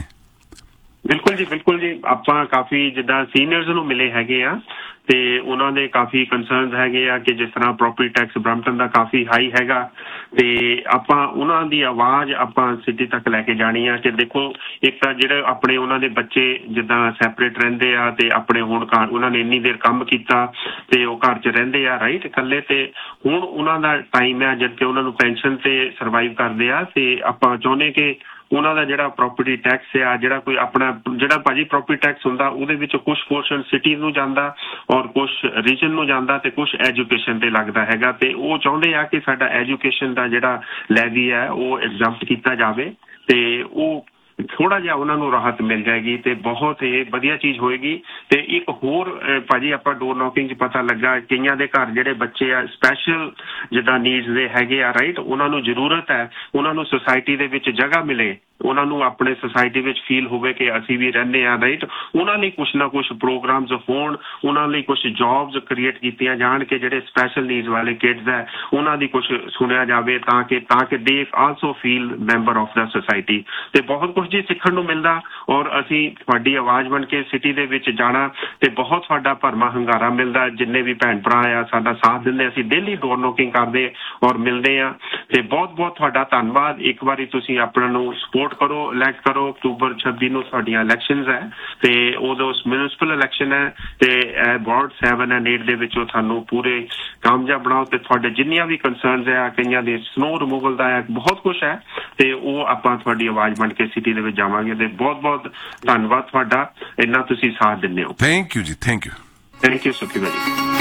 ਬਿਲਕੁਲ ਜੀ, ਬਿਲਕੁਲ ਜੀ। ਆਪਾਂ ਕਾਫੀ ਜਿੱਦਾਂ ਸੀਨੀਅਰਸ ਨੂੰ ਮਿਲੇ ਹੈਗੇ ਆ ਤੇ ਉਹਨਾਂ ਦੇ ਕਾਫੀ ਕੰਸਰਨਸ ਹੈਗੇ ਆ ਕਿ ਜਿਸ ਤਰ੍ਹਾਂ ਪ੍ਰੋਪਰਟੀ ਟੈਕਸ ਬਰੈਂਪਟਨ ਦਾ ਕਾਫੀ ਹਾਈ ਹੈਗਾ, ਤੇ ਆਪਾਂ ਉਹਨਾਂ ਦੀ ਆਵਾਜ਼ ਆਪਾਂ ਸਿਟੀ ਤੱਕ ਲੈ ਕੇ ਜਾਣੀ ਆ ਕਿ ਦੇਖੋ ਇੱਕ ਤਾਂ ਜਿਹੜੇ ਆਪਣੇ ਉਹਨਾਂ ਦੇ ਬੱਚੇ ਜਿੱਦਾਂ ਸੈਪਰੇਟ ਰਹਿੰਦੇ ਆ ਤੇ ਆਪਣੇ ਹੁਣ ਉਹਨਾਂ ਨੇ ਇੰਨੀ ਦੇਰ ਕੰਮ ਕੀਤਾ ਤੇ ਉਹ ਘਰ 'ਚ ਰਹਿੰਦੇ ਆ ਰਾਈਟ ਇਕੱਲੇ, ਤੇ ਹੁਣ ਉਹਨਾਂ ਦਾ ਟਾਈਮ ਹੈ ਜਦ ਕਿ ਉਹਨਾਂ ਨੂੰ ਪੈਨਸ਼ਨ ਤੇ ਸਰਵਾਈਵ ਕਰਦੇ ਆ, ਤੇ ਆਪਾਂ ਚਾਹੁੰਦੇ ਕਿ ਉਹਨਾਂ ਦਾ ਜਿਹੜਾ ਪ੍ਰੋਪਰਟੀ ਟੈਕਸ ਆ, ਜਿਹੜਾ ਕੋਈ ਆਪਣਾ ਜਿਹੜਾ ਭਾਜੀ ਪ੍ਰੋਪਰਟੀ ਟੈਕਸ ਹੁੰਦਾ ਉਹਦੇ ਵਿੱਚ ਕੁਛ ਪੋਰਸ਼ਨ ਸਿਟੀ ਨੂੰ ਜਾਂਦਾ ਔਰ ਕੁਛ ਰੀਜਨ ਨੂੰ ਜਾਂਦਾ ਤੇ ਕੁਛ ਐਜੂਕੇਸ਼ਨ ਤੇ ਲੱਗਦਾ ਹੈਗਾ, ਤੇ ਉਹ ਚਾਹੁੰਦੇ ਆ ਕਿ ਸਾਡਾ ਐਜੂਕੇਸ਼ਨ ਦਾ ਜਿਹੜਾ ਲੈਵੀ ਹੈ ਉਹ ਐਗਜ਼ੈਂਪਟ ਕੀਤਾ ਜਾਵੇ, ਤੇ ਉਹ ਥੋੜਾ ਜਿਹਾ ਉਹਨਾਂ ਨੂੰ ਰਾਹਤ ਮਿਲ ਜਾਏਗੀ ਤੇ ਬਹੁਤ ਇਹ ਵਧੀਆ ਚੀਜ਼ ਹੋਏਗੀ। ਤੇ ਇੱਕ ਹੋਰ ਭਾਜੀ ਆਪਾਂ ਡੋਰ ਨੌਕਿੰਗ 'ਚ ਪਤਾ ਲੱਗਾ ਕਈਆਂ ਦੇ ਘਰ ਜਿਹੜੇ ਬੱਚੇ ਆ ਸਪੈਸ਼ਲ ਜਿੱਦਾਂ ਨੀਡਸ ਦੇ ਹੈਗੇ ਆ ਰਾਈਟ, ਉਹਨਾਂ ਨੂੰ ਜ਼ਰੂਰਤ ਹੈ ਉਹਨਾਂ ਨੂੰ ਸੁਸਾਇਟੀ ਦੇ ਵਿੱਚ ਜਗ੍ਹਾ ਮਿਲੇ, ਉਹਨਾਂ ਨੂੰ ਆਪਣੇ ਸੁਸਾਇਟੀ ਵਿੱਚ ਫੀਲ ਹੋਵੇ ਕਿ ਅਸੀਂ ਵੀ ਰਹਿੰਦੇ ਆ ਰਾਈਟ, ਉਹਨਾਂ ਲਈ ਕੁਛ ਨਾ ਕੁਛ ਪ੍ਰੋਗਰਾਮਸ ਹੋਣ, ਉਹਨਾਂ ਲਈ ਕੁਛ ਜੌਬਸ ਕ੍ਰੀਏਟ ਕੀਤੀਆਂ ਜਾਣ ਕਿ ਜਿਹੜੇ ਸਪੈਸ਼ਲ ਨੀਡਸ ਵਾਲੇ ਕਿਡਸ ਹੈ ਉਹਨਾਂ ਦੀ ਕੁਛ ਸੁਣਿਆ ਜਾਵੇ ਤਾਂ ਕਿ ਦੇ also feel member of the society. ਤੇ ਬਹੁਤ ਕੁਛ ਜੀ ਸਿੱਖਣ ਨੂੰ ਮਿਲਦਾ ਔਰ ਅਸੀਂ ਤੁਹਾਡੀ ਆਵਾਜ਼ ਬਣ ਕੇ ਸਿਟੀ ਦੇ ਵਿੱਚ ਜਾਣਾ ਤੇ ਬਹੁਤ ਸਾਡਾ ਭਰਮਾ ਹੰਗਾਰਾ ਮਿਲਦਾ, ਜਿੰਨੇ ਵੀ ਭੈਣ ਭਰਾ ਆ ਸਾਡਾ ਸਾਥ ਦਿੰਦੇ, ਅਸੀਂ ਡੇਲੀ ਡੋਰ ਨੌਕਿੰਗ ਕਰਦੇ ਔਰ ਮਿਲਦੇ ਆ, ਤੇ ਬਹੁਤ ਬਹੁਤ ਤੁਹਾਡਾ ਧੰਨਵਾਦ। ਇੱਕ ਵਾਰੀ ਤੁਸੀਂ ਆਪਣਾ ਨੂੰ ਸਪੋਰਟ ਕਰੋ, ਇਲੈਕਟ ਕਰੋ। ਅਕਤੂਬਰ 26 ਨੂੰ ਸਾਡੀਆਂ ਇਲੈਕਸ਼ਨਸ ਹੈ ਤੇ ਉਦੋਂ ਮਿਊਨਿਸਪਲ ਇਲੈਕਸ਼ਨ ਹੈ, ਤੇ ਵਾਰਡ 7 ਐਂਡ 8 ਦੇ ਵਿੱਚੋਂ ਤੁਹਾਨੂੰ ਪੂਰੇ ਕਾਮਯਾਬ ਬਣਾਓ, ਤੇ ਤੁਹਾਡੇ ਜਿੰਨੀਆਂ ਵੀ ਕੰਸਰਨਸ ਹੈ, ਕਈਆਂ ਦੇ ਸਨੋ ਰਿਮੂਵਲ ਦਾ ਹੈ, ਬਹੁਤ ਕੁਛ ਹੈ, ਤੇ ਉਹ ਆਪਾਂ ਤੁਹਾਡੀ ਆਵਾਜ਼ ਬਣ ਕੇ ਸਿਟੀ ਦੇ ਵਿੱਚ ਜਾਵਾਂਗੇ। ਤੇ ਬਹੁਤ ਬਹੁਤ ਧੰਨਵਾਦ ਤੁਹਾਡਾ, ਇੰਨਾ ਤੁਸੀਂ ਸਾਥ ਦਿੰਦੇ ਹੋ। ਥੈਂਕ ਯੂ ਜੀ, ਥੈਂਕ ਯੂ ਸੁਖੀ ਭਾਜੀ।